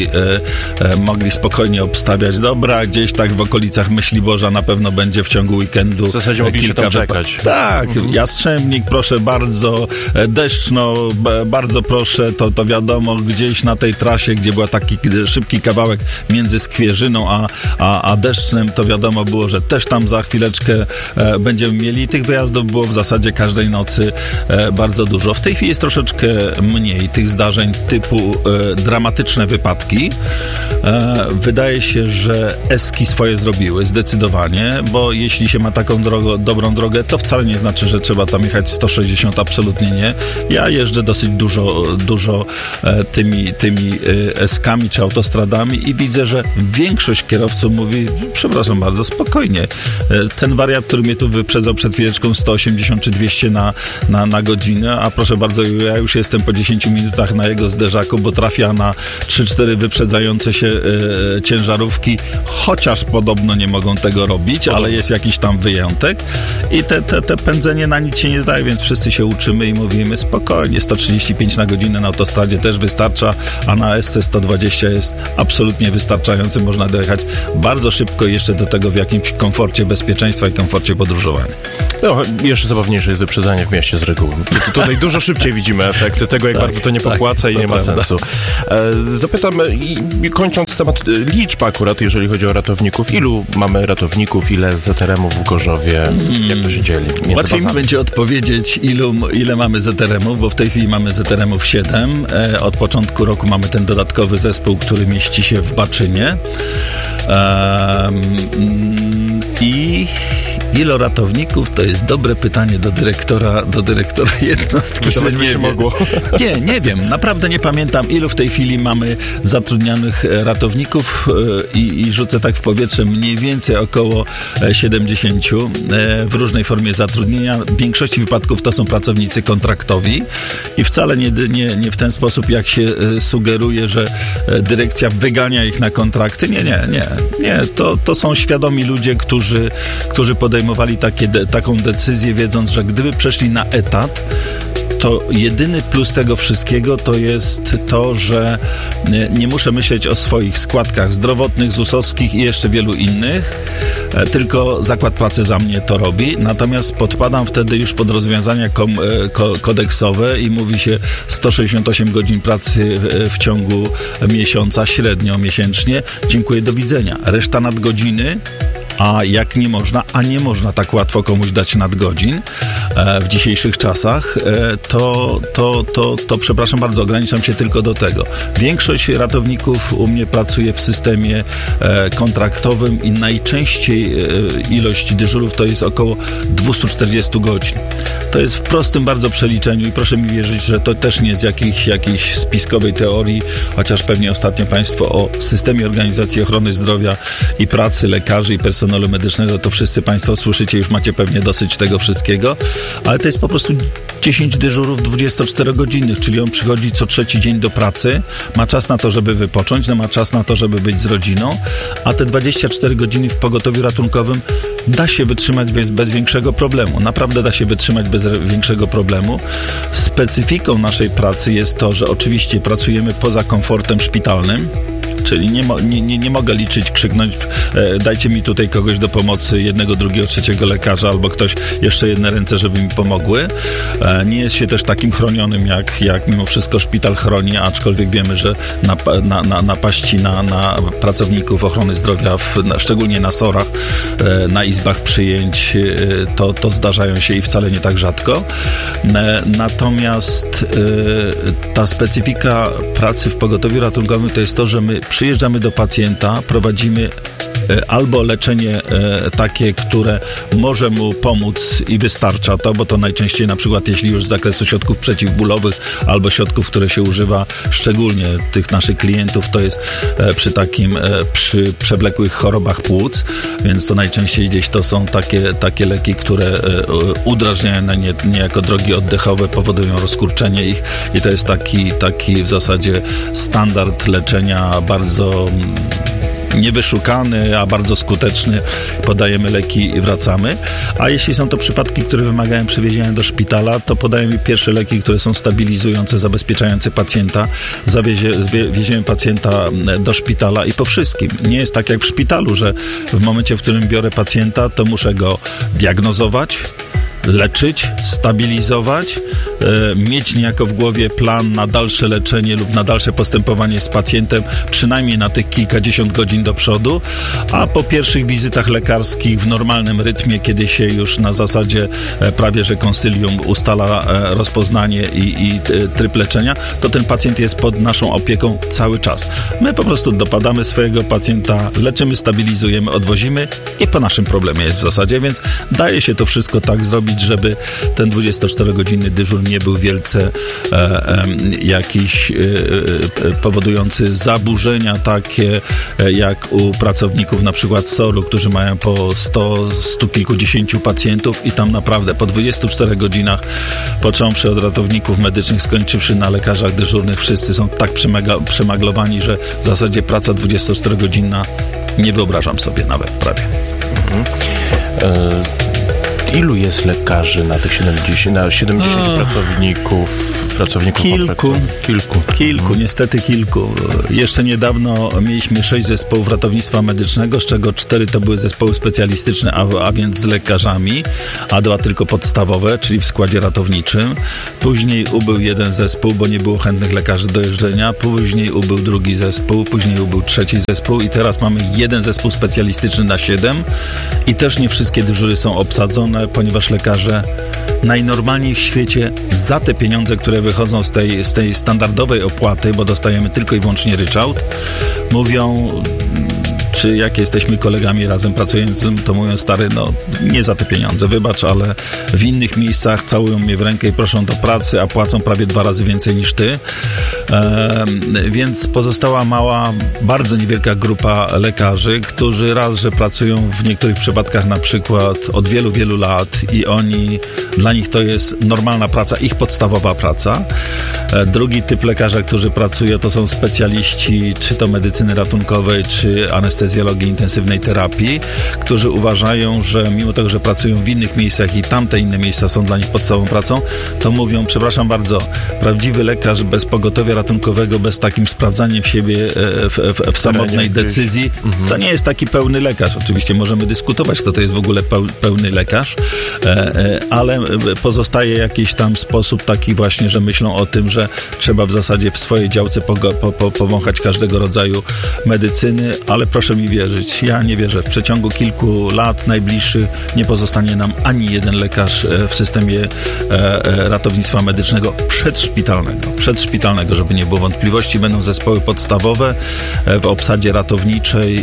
mogli spokojnie obstawiać, dobra, gdzieś tak w okolicach Myśliborza na pewno będzie w ciągu weekendu w zasadzie mogli się tam czekać. Tak, Jastrzębnik, proszę bardzo, Deszczno, bardzo proszę, to wiadomo, gdzieś na tej trasie, gdzie był taki szybki kawałek między Skwierzyną a Deszcznem, to wiadomo było, że też tam za chwileczkę będziemy mieli. Tych wyjazdów było w zasadzie każdej nocy bardzo dużo. W tej chwili jest troszeczkę mniej tych zdarzeń typu dramatyczne wypadki. Wydaje się, że eski swoje zrobiły zdecydowanie, bo jeśli się ma taką dobrą drogę, to wcale nie znaczy, że trzeba tam jechać 160, absolutnie nie. Ja jeżdżę dosyć dużo tymi eskami czy autostradami i widzę, że większość kierowców mówi, przepraszam bardzo, spokojnie. Ten wariat, który mnie tu wyprzedzał przed chwileczką 180 czy 200 na godzinę, a proszę bardzo, ja już jestem po 10 minutach na jego zderzaku, bo trafia na 3-4 wyprzedzające się ciężarówki, chociaż podobno nie mogą tego robić, ale jest jakiś tam wyjątek i te pędzenie na nic się nie zdaje, więc wszyscy się uczymy i mówimy spokojnie, 135 na godzinę na autostradzie też wystarcza, a na SC 120 jest absolutnie wystarczający, można dojechać bardzo szybko i jeszcze do tego w jakimś komforcie bezpieczeństwa i komforcie podróżowania. No, jeszcze zabawniejsze jest wyprzedzanie w mieście z reguły. Tutaj dużo szybciej widzimy efekty tego, jak bardzo to nie popłaca i nie ma sensu. Zapytam, kończąc temat liczb akurat, jeżeli chodzi o ratowników, ilu mamy ratowników, ile ZRM-ów w Gorzowie, jak to się dzieli? Łatwiej mi będzie odpowiedzieć, ile mamy ZRM-ów, bo w tej chwili mamy ZRM-ów 7. Od początku roku mamy ten dodatkowy zespół, który mieści się w Baczynie. I ilu ratowników? To jest dobre pytanie do dyrektora jednostki. To nie się mogło. Nie wiem. Naprawdę nie pamiętam, ilu w tej chwili mamy zatrudnionych ratowników i rzucę tak w powietrze mniej więcej około 70 w różnej formie zatrudnienia. W większości wypadków to są pracownicy kontraktowi i wcale nie w ten sposób, jak się sugeruje, że dyrekcja wygania ich na kontrakty. Nie. To są świadomi ludzie, którzy podejmowali taką decyzję, wiedząc, że gdyby przeszli na etat, to jedyny plus tego wszystkiego to jest to, że nie muszę myśleć o swoich składkach zdrowotnych, ZUS-owskich i jeszcze wielu innych, tylko Zakład Pracy za mnie to robi. Natomiast podpadam wtedy już pod rozwiązania kodeksowe i mówi się 168 godzin pracy w ciągu miesiąca, średnio miesięcznie. Dziękuję, do widzenia. Reszta nadgodziny. A jak nie można tak łatwo komuś dać nadgodzin w dzisiejszych czasach, to przepraszam bardzo, ograniczam się tylko do tego. Większość ratowników u mnie pracuje w systemie kontraktowym i najczęściej ilość dyżurów to jest około 240 godzin. To jest w prostym bardzo przeliczeniu i proszę mi wierzyć, że to też nie jest jakiejś spiskowej teorii, chociaż pewnie ostatnio Państwo o systemie organizacji ochrony zdrowia i pracy lekarzy i personelu medycznego, to wszyscy Państwo słyszycie, już macie pewnie dosyć tego wszystkiego, ale to jest po prostu 10 dyżurów 24-godzinnych, czyli on przychodzi co trzeci dzień do pracy, ma czas na to, żeby wypocząć, ma czas na to, żeby być z rodziną, a te 24 godziny w pogotowiu ratunkowym da się wytrzymać bez większego problemu. Naprawdę da się wytrzymać bez większego problemu. Specyfiką naszej pracy jest to, że oczywiście pracujemy poza komfortem szpitalnym, czyli nie mogę liczyć, krzyknąć, dajcie mi tutaj kogoś do pomocy, jednego, drugiego, trzeciego lekarza, albo ktoś, jeszcze jedne ręce, żeby mi pomogły. Nie jest się też takim chronionym, jak mimo wszystko szpital chroni, aczkolwiek wiemy, że napaści na pracowników ochrony zdrowia, szczególnie na SOR-ach, na izbach przyjęć, to zdarzają się i wcale nie tak rzadko. Natomiast ta specyfika pracy w pogotowiu ratunkowym to jest to, że my przyjeżdżamy do pacjenta, prowadzimy albo leczenie takie, które może mu pomóc i wystarcza to, bo to najczęściej na przykład jeśli już z zakresu środków przeciwbólowych albo środków, które się używa szczególnie tych naszych klientów, to jest przy przewlekłych chorobach płuc, więc to najczęściej gdzieś to są takie leki, które udrażniają niejako drogi oddechowe, powodują rozkurczenie ich i to jest taki w zasadzie standard leczenia, bardzo niewyszukany, a bardzo skuteczny. Podajemy leki i wracamy. A jeśli są to przypadki, które wymagają przewiezienia do szpitala, to podajemy pierwsze leki, które są stabilizujące, zabezpieczające pacjenta. Wieziemy pacjenta do szpitala i po wszystkim. Nie jest tak jak w szpitalu, że w momencie, w którym biorę pacjenta, to muszę go diagnozować, leczyć, stabilizować, mieć niejako w głowie plan na dalsze leczenie lub na dalsze postępowanie z pacjentem, przynajmniej na tych kilkadziesiąt godzin do przodu, a po pierwszych wizytach lekarskich w normalnym rytmie, kiedy się już na zasadzie prawie że konsylium ustala rozpoznanie i tryb leczenia, to ten pacjent jest pod naszą opieką cały czas. My po prostu dopadamy swojego pacjenta, leczymy, stabilizujemy, odwozimy i po naszym problemie jest w zasadzie, więc daje się to wszystko tak zrobić, żeby ten 24-godzinny dyżur nie był wielce jakiś powodujący zaburzenia takie jak u pracowników na przykład SOR-u, którzy mają po 100 kilkudziesięciu pacjentów i tam naprawdę po 24 godzinach, począwszy od ratowników medycznych, skończywszy na lekarzach dyżurnych, wszyscy są tak przemaglowani, że w zasadzie praca 24-godzinna nie wyobrażam sobie nawet prawie. Ilu jest lekarzy na tych 70 pracowników? Kilku, niestety kilku. Jeszcze niedawno mieliśmy 6 zespołów ratownictwa medycznego, z czego 4 to były zespoły specjalistyczne, a więc z lekarzami, a 2 tylko podstawowe, czyli w składzie ratowniczym. Później ubył jeden zespół, bo nie było chętnych lekarzy do jeżdżenia. Później ubył drugi zespół, później ubył trzeci zespół i teraz mamy jeden zespół specjalistyczny na 7 i też nie wszystkie dyżury są obsadzone, ponieważ lekarze najnormalniej w świecie za te pieniądze, które wychodzą z tej standardowej opłaty, bo dostajemy tylko i wyłącznie ryczałt, mówią, czy jak jesteśmy kolegami razem pracującym, to mówią, stary, no nie za te pieniądze, wybacz, ale w innych miejscach całują mnie w rękę i proszą do pracy, a płacą prawie 2 razy więcej niż ty. Więc pozostała mała, bardzo niewielka grupa lekarzy, którzy raz, że pracują w niektórych przypadkach na przykład od wielu, wielu lat i dla nich to jest normalna praca, ich podstawowa praca. Drugi typ lekarza, którzy pracują, to są specjaliści, czy to medycyny ratunkowej, czy anestezjologii, intensywnej terapii, którzy uważają, że mimo tego, że pracują w innych miejscach i tamte inne miejsca są dla nich podstawową pracą, to mówią, przepraszam bardzo, prawdziwy lekarz bez pogotowia ratunkowego, bez takim sprawdzaniem siebie w samotnej decyzji, to nie jest taki pełny lekarz. Oczywiście możemy dyskutować, kto to jest w ogóle pełny lekarz, ale pozostaje jakiś tam sposób taki właśnie, że myślą o tym, że trzeba w zasadzie w swojej działce powąchać każdego rodzaju medycyny, ale proszę mi wierzyć, ja nie wierzę. W przeciągu kilku lat najbliższych nie pozostanie nam ani jeden lekarz w systemie ratownictwa medycznego przedszpitalnego, żeby nie było wątpliwości. Będą zespoły podstawowe w obsadzie ratowniczej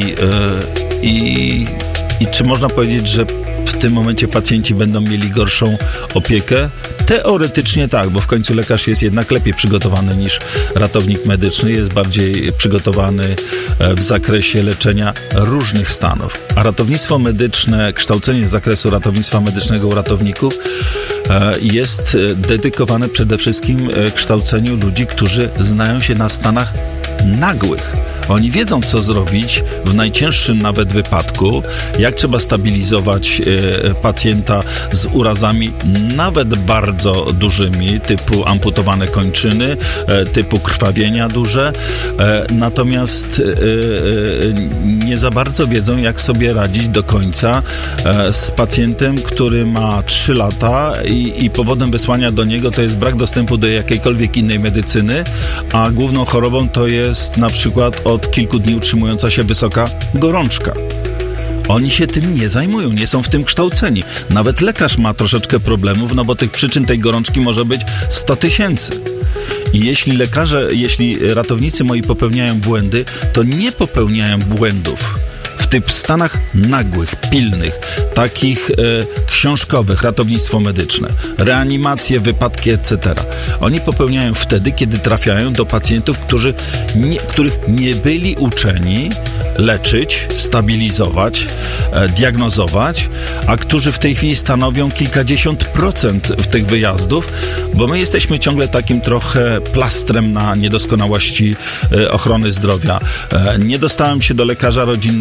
i czy można powiedzieć, że w tym momencie pacjenci będą mieli gorszą opiekę? Teoretycznie tak, bo w końcu lekarz jest jednak lepiej przygotowany niż ratownik medyczny, jest bardziej przygotowany w zakresie leczenia różnych stanów. A ratownictwo medyczne, kształcenie z zakresu ratownictwa medycznego u ratowników jest dedykowane przede wszystkim kształceniu ludzi, którzy znają się na stanach nagłych. Oni wiedzą, co zrobić w najcięższym nawet wypadku, jak trzeba stabilizować pacjenta z urazami nawet bardzo dużymi, typu amputowane kończyny, typu krwawienia duże, natomiast nie za bardzo wiedzą, jak sobie radzić do końca z pacjentem, który ma 3 lata i powodem wysłania do niego to jest brak dostępu do jakiejkolwiek innej medycyny, a główną chorobą to jest na przykład od kilku dni utrzymująca się wysoka gorączka. Oni się tym nie zajmują, nie są w tym kształceni. Nawet lekarz ma troszeczkę problemów, no bo tych przyczyn tej gorączki może być 100 000. I jeśli ratownicy moi popełniają błędy, to nie popełniają błędów w tych stanach nagłych, pilnych, takich książkowych, ratownictwo medyczne, reanimacje, wypadki, etc. Oni popełniają wtedy, kiedy trafiają do pacjentów, których nie byli uczeni leczyć, stabilizować, diagnozować, a którzy w tej chwili stanowią kilkadziesiąt procent tych wyjazdów, bo my jesteśmy ciągle takim trochę plastrem na niedoskonałości ochrony zdrowia. Nie dostałem się do lekarza rodzinnego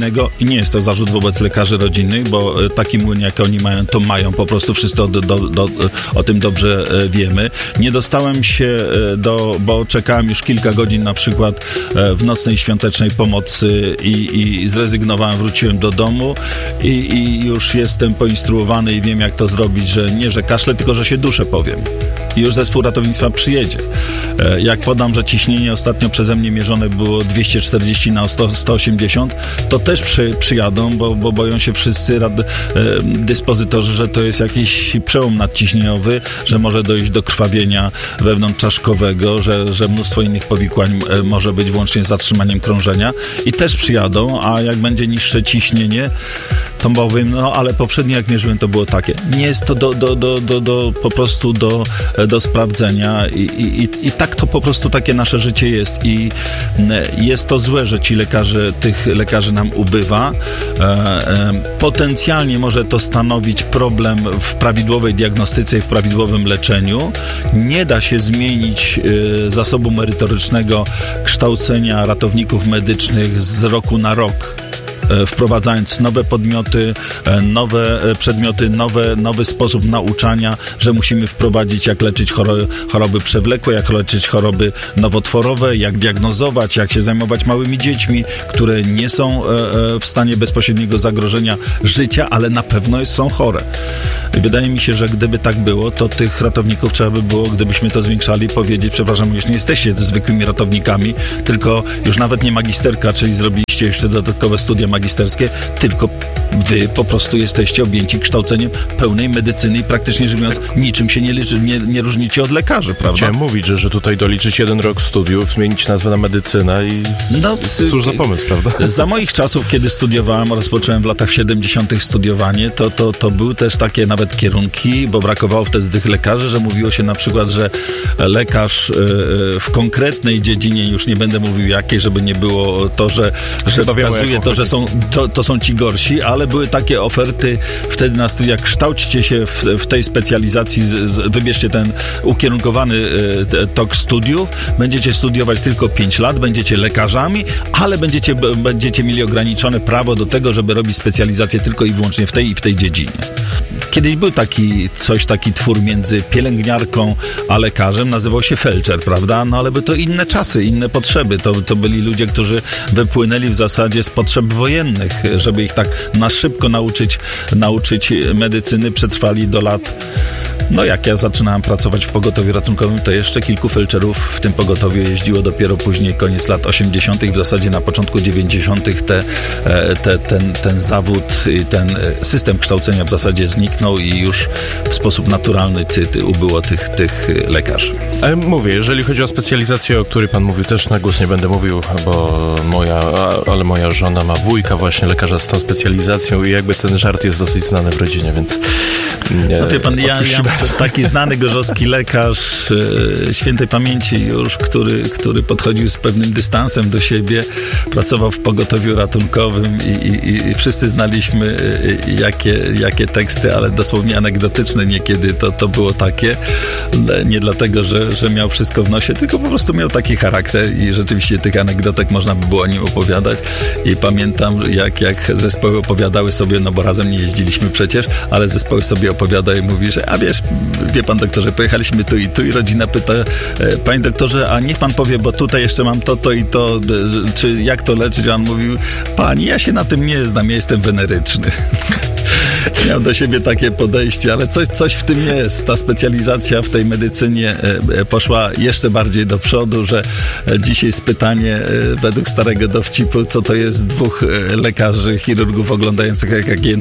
i nie jest to zarzut wobec lekarzy rodzinnych, bo taki młyn, jak oni mają, to mają. Po prostu wszyscy o tym dobrze wiemy. Nie dostałem się bo czekałem już kilka godzin na przykład w nocnej świątecznej pomocy i zrezygnowałem, wróciłem do domu i już jestem poinstruowany i wiem, jak to zrobić, że nie, że kaszlę, tylko że się duszę, powiem. I już zespół ratownictwa przyjedzie. Jak podam, że ciśnienie ostatnio przeze mnie mierzone było 240 na 180, to też przyjadą, bo boją się wszyscy dyspozytorzy, że to jest jakiś przełom nadciśnieniowy, że może dojść do krwawienia wewnątrzczaszkowego, że mnóstwo innych powikłań może być włącznie z zatrzymaniem krążenia i też przyjadą, a jak będzie niższe ciśnienie, to powiem, no ale poprzednio jak mierzyłem, to było takie. Nie jest to po prostu do sprawdzenia i tak to po prostu takie nasze życie jest i jest to złe, że tych lekarzy nam ubywa. Potencjalnie może to stanowić problem w prawidłowej diagnostyce i w prawidłowym leczeniu. Nie da się zmienić zasobu merytorycznego kształcenia ratowników medycznych z roku na rok, wprowadzając nowe podmioty, nowe przedmioty, nowy sposób nauczania, że musimy wprowadzić, jak leczyć choroby przewlekłe, jak leczyć choroby nowotworowe, jak diagnozować, jak się zajmować małymi dziećmi, które nie są w stanie bezpośredniego zagrożenia życia, ale na pewno są chore. I wydaje mi się, że gdyby tak było, to tych ratowników trzeba by było, gdybyśmy to zwiększali, powiedzieć, przepraszam, już nie jesteście zwykłymi ratownikami, tylko już nawet nie magisterka, czyli zrobiliście jeszcze dodatkowe studia magisterskie, tylko wy po prostu jesteście objęci kształceniem pełnej medycyny i praktycznie rzecz biorąc niczym się nie różnicie od lekarzy, prawda? Chciałem mówić, że tutaj doliczyć 1 rok studiów, zmienić nazwę na medycynę i cóż za pomysł, prawda? Za moich czasów, kiedy studiowałem, rozpocząłem w latach 70. studiowanie, to były też takie nawet kierunki, bo brakowało wtedy tych lekarzy, że mówiło się na przykład, że lekarz w konkretnej dziedzinie, już nie będę mówił jakiej, żeby nie było to, że wskazuje to, że to są ci gorsi, ale były takie oferty wtedy na studiach, kształćcie się w tej specjalizacji, wybierzcie ten ukierunkowany tok studiów, będziecie studiować tylko 5 lat, będziecie lekarzami, ale będziecie mieli ograniczone prawo do tego, żeby robić specjalizację tylko i wyłącznie w tej dziedzinie. Kiedyś był taki twór między pielęgniarką a lekarzem, nazywał się felczer, prawda? No ale by to inne czasy, inne potrzeby. To byli ludzie, którzy wypłynęli w zasadzie z potrzeb wojennych, żeby ich tak na szybko nauczyć medycyny, przetrwali do lat. No jak ja zaczynałem pracować w pogotowiu ratunkowym, to jeszcze kilku felczerów w tym pogotowiu jeździło, dopiero później koniec lat 80., w zasadzie na początku 90. ten zawód, ten system kształcenia w zasadzie zniknął i już w sposób naturalny ubyło tych lekarzy. Ale mówię, jeżeli chodzi o specjalizację, o której pan mówił, też na głos nie będę mówił, bo moja żona ma wujka właśnie lekarza z tą specjalizacją i jakby ten żart jest dosyć znany w rodzinie, więc no wie pan, ja taki znany gorzowski lekarz świętej pamięci już, który podchodził z pewnym dystansem do siebie, pracował w pogotowiu ratunkowym i wszyscy znaliśmy jakie teksty, ale dosłownie anegdotyczne niekiedy to było takie, nie dlatego, że miał wszystko w nosie, tylko po prostu miał taki charakter i rzeczywiście tych anegdotek można by było o nim opowiadać i pamiętam jak zespoły opowiadały sobie, no bo razem nie jeździliśmy przecież, ale zespoły sobie opowiadały i mówi, że wie pan doktorze, pojechaliśmy tu i rodzina pyta, panie doktorze, a niech pan powie, bo tutaj jeszcze mam to i to, czy jak to leczyć? A on mówił, pani, ja się na tym nie znam, ja jestem weneryczny. Miał do siebie takie podejście, ale coś w tym jest. Ta specjalizacja w tej medycynie poszła jeszcze bardziej do przodu, że dzisiaj jest pytanie według starego dowcipu, co to jest 2 lekarzy, chirurgów oglądających EKG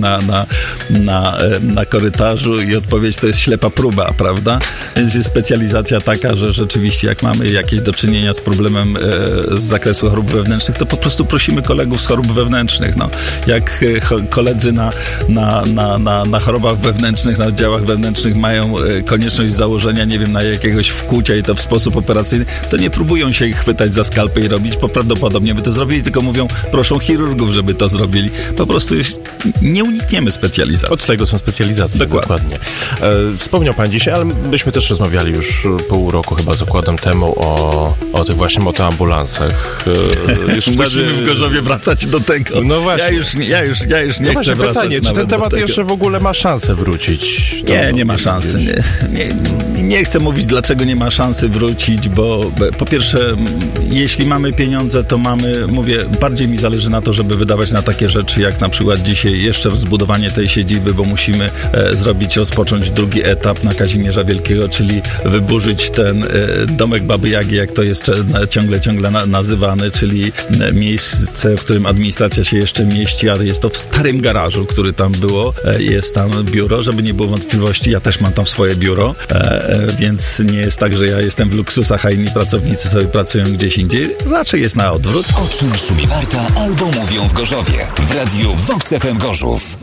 na korytarzu i odpowiedź to jest ślepa próba, prawda? Więc jest specjalizacja taka, że rzeczywiście jak mamy jakieś do czynienia z problemem z zakresu chorób wewnętrznych, to po prostu prosimy kolegów z chorób wewnętrznych. No, jak koledzy na na chorobach wewnętrznych, na oddziałach wewnętrznych mają konieczność założenia, nie wiem, na jakiegoś wkłucia i to w sposób operacyjny, to nie próbują się chwytać za skalpę i robić, bo prawdopodobnie by to zrobili, tylko mówią, proszą chirurgów, żeby to zrobili. Po prostu nie unikniemy specjalizacji. Od tego są specjalizacje. Dokładnie. Wspomniał pan dzisiaj, ale myśmy też rozmawiali już pół roku chyba z okładem temu o tych właśnie motoambulansach. Musimy w Gorzowie wracać do tego. No właśnie. Ja już nie chcę wracać. Pytanie, czy ten temat jeszcze w ogóle ma szansę wrócić? Nie ma szansy. Nie chcę mówić, dlaczego nie ma szansy wrócić, bo po pierwsze, jeśli mamy pieniądze, to bardziej mi zależy na to, żeby wydawać na takie rzeczy, jak na przykład dzisiaj jeszcze zbudowanie tej siedziby, bo musimy rozpocząć drugi etap na Kazimierza Wielkiego, czyli wyburzyć ten domek Baby Jagi, jak to jest ciągle nazywany, czyli miejsce, w którym administracja się jeszcze mieści, ale jest to w starym garażu, który tam było. Jest tam biuro, żeby nie było wątpliwości. Ja też mam tam swoje biuro, więc nie jest tak, że ja jestem w luksusach, a inni pracownicy sobie pracują gdzieś indziej. Raczej jest na odwrót. O czym szumi Warta albo mówią w Gorzowie. W radiu Vox FM Gorzów.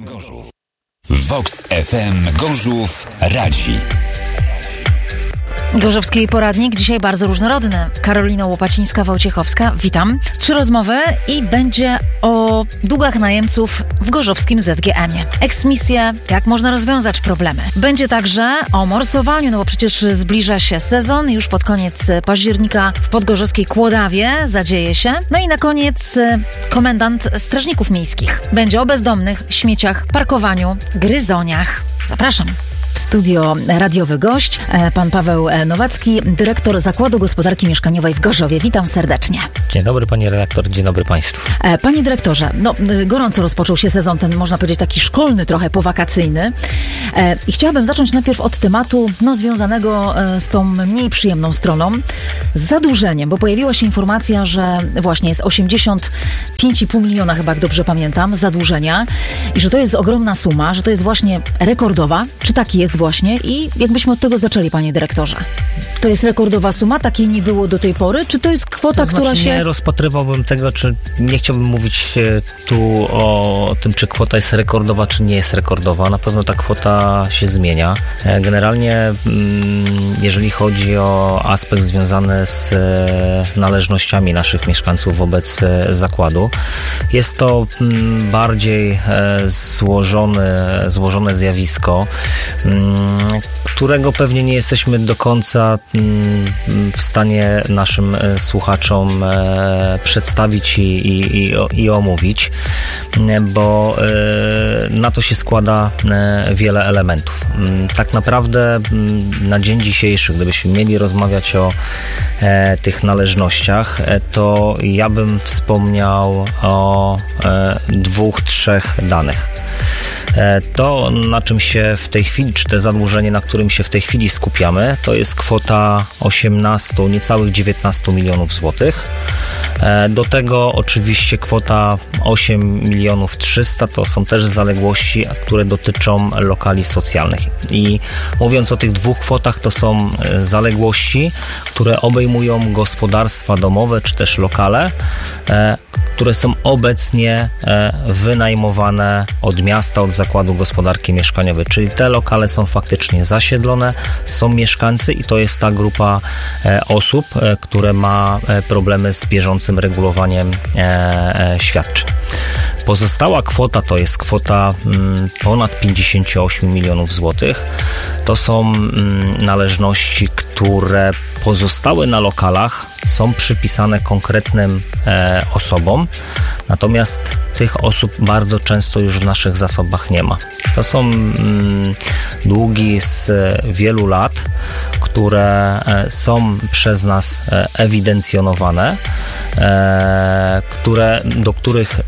Vox FM Gorzów radzi. Gorzowski Poradnik dzisiaj bardzo różnorodny. Karolina Łopacińska-Wojciechowska, witam. 3 rozmowy i będzie o długach najemców w gorzowskim ZGM-ie. Eksmisje, jak można rozwiązać problemy. Będzie także o morsowaniu, no bo przecież zbliża się sezon. Już pod koniec października w podgorzowskiej Kłodawie zadzieje się. No i na koniec komendant strażników miejskich. Będzie o bezdomnych, śmieciach, parkowaniu, gryzoniach. Zapraszam. W studio radiowy gość, pan Paweł Nowacki, dyrektor Zakładu Gospodarki Mieszkaniowej w Gorzowie. Witam serdecznie. Dzień dobry pani redaktor, dzień dobry państwu. Panie dyrektorze, gorąco rozpoczął się sezon ten, można powiedzieć, taki szkolny, trochę powakacyjny. I chciałabym zacząć najpierw od tematu związanego z tą mniej przyjemną stroną, z zadłużeniem, bo pojawiła się informacja, że właśnie jest 85,5 miliona, chyba jak dobrze pamiętam, zadłużenia i że to jest ogromna suma, że to jest właśnie rekordowa. Czy taki jest właśnie? I jakbyśmy od tego zaczęli, panie dyrektorze. To jest rekordowa suma, takiej nie było do tej pory? Czy to jest kwota, która się... Nie rozpatrywałbym tego, czy nie chciałbym mówić tu o tym, czy kwota jest rekordowa, czy nie jest rekordowa. Na pewno ta kwota się zmienia. Generalnie, jeżeli chodzi o aspekt związany z należnościami naszych mieszkańców wobec zakładu, jest to bardziej złożone zjawisko, którego pewnie nie jesteśmy do końca w stanie naszym słuchaczom przedstawić i omówić, bo na to się składa wiele elementów. Tak naprawdę na dzień dzisiejszy, gdybyśmy mieli rozmawiać o tych należnościach, to ja bym wspomniał o 2-3 danych. To, na czym się w tej chwili, czy te zadłużenie, na którym się w tej chwili skupiamy, to jest kwota 18, niecałych 19 milionów złotych. Do tego oczywiście kwota 8 milionów 300 to są też zaległości, które dotyczą lokali socjalnych. I mówiąc o tych dwóch kwotach, to są zaległości, które obejmują gospodarstwa domowe, czy też lokale, które są obecnie wynajmowane od miasta, od Zakładu Gospodarki Mieszkaniowej, czyli te lokale są faktycznie zasiedlone, są mieszkańcy i to jest ta grupa osób, które ma problemy z bieżącym regulowaniem świadczeń. Pozostała kwota to jest kwota ponad 58 milionów złotych. To są należności, które pozostały na lokalach, są przypisane konkretnym osobom, natomiast tych osób bardzo często już w naszych zasobach nie ma. To są długi z wielu lat, które są przez nas ewidencjonowane, do których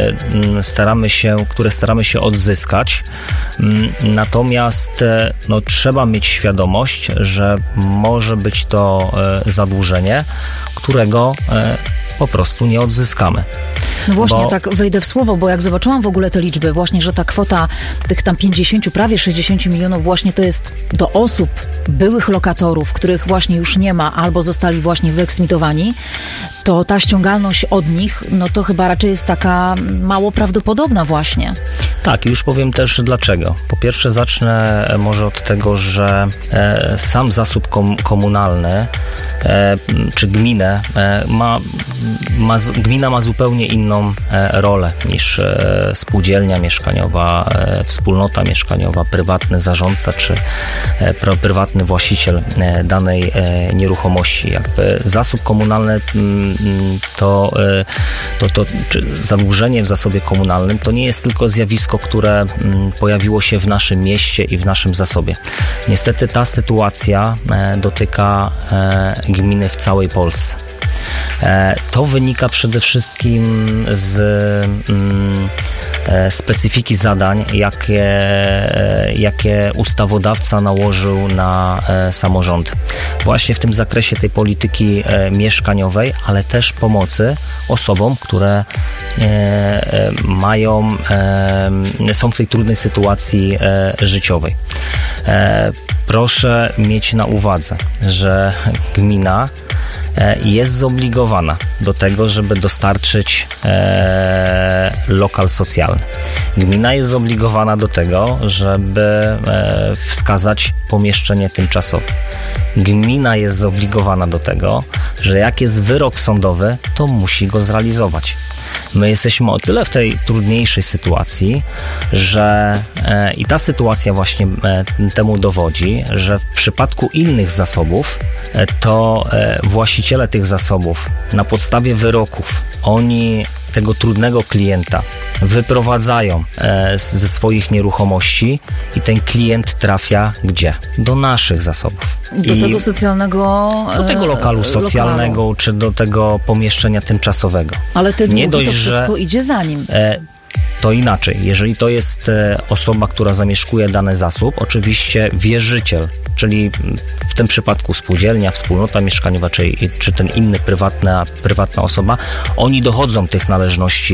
staramy się odzyskać. Natomiast trzeba mieć świadomość, że może być to zadłużenie, którego po prostu nie odzyskamy. No właśnie, tak wejdę w słowo, bo jak zobaczyłam w ogóle te liczby, właśnie, że ta kwota tych tam 50, prawie 60 milionów właśnie to jest do osób, byłych lokatorów, których właśnie już nie ma albo zostali właśnie wyeksmitowani, to ta ściągalność od nich, no to chyba raczej jest taka mało prawdopodobna właśnie. Tak, już powiem też dlaczego. Po pierwsze zacznę może od tego, że sam zasób komunalny czy gminę gmina ma zupełnie inną rolę niż spółdzielnia mieszkaniowa, wspólnota mieszkaniowa, prywatny zarządca czy prywatny właściciel danej nieruchomości. Jakby zasób komunalny czy zadłużenie w zasobie komunalnym to nie jest tylko zjawisko, które pojawiło się w naszym mieście i w naszym zasobie. Niestety ta sytuacja dotyka gminy w całej Polsce. To wynika przede wszystkim z specyfiki zadań, jakie ustawodawca nałożył na samorządy. Właśnie w tym zakresie tej polityki mieszkaniowej, ale też pomocy osobom, które są w tej trudnej sytuacji życiowej. Proszę mieć na uwadze, że gmina jest zobligowana do tego, żeby dostarczyć lokal socjalny. Gmina jest zobligowana do tego, żeby wskazać pomieszczenie tymczasowe. Gmina jest zobligowana do tego, że jak jest wyrok sądowy, to musi go zrealizować. My jesteśmy o tyle w tej trudniejszej sytuacji, że i ta sytuacja właśnie temu dowodzi, że w przypadku innych zasobów to właściciele tych zasobów na podstawie wyroków, oni tego trudnego klienta wyprowadzają ze swoich nieruchomości i ten klient trafia gdzie? Do naszych zasobów. Do tego socjalnego... Do tego lokalu socjalnego, czy do tego pomieszczenia tymczasowego. Ale te długi, to wszystko idzie za nim. To inaczej. Jeżeli to jest osoba, która zamieszkuje dany zasób, oczywiście wierzyciel, czyli w tym przypadku spółdzielnia, wspólnota mieszkaniowa, czy ten inny prywatna osoba, oni dochodzą tych należności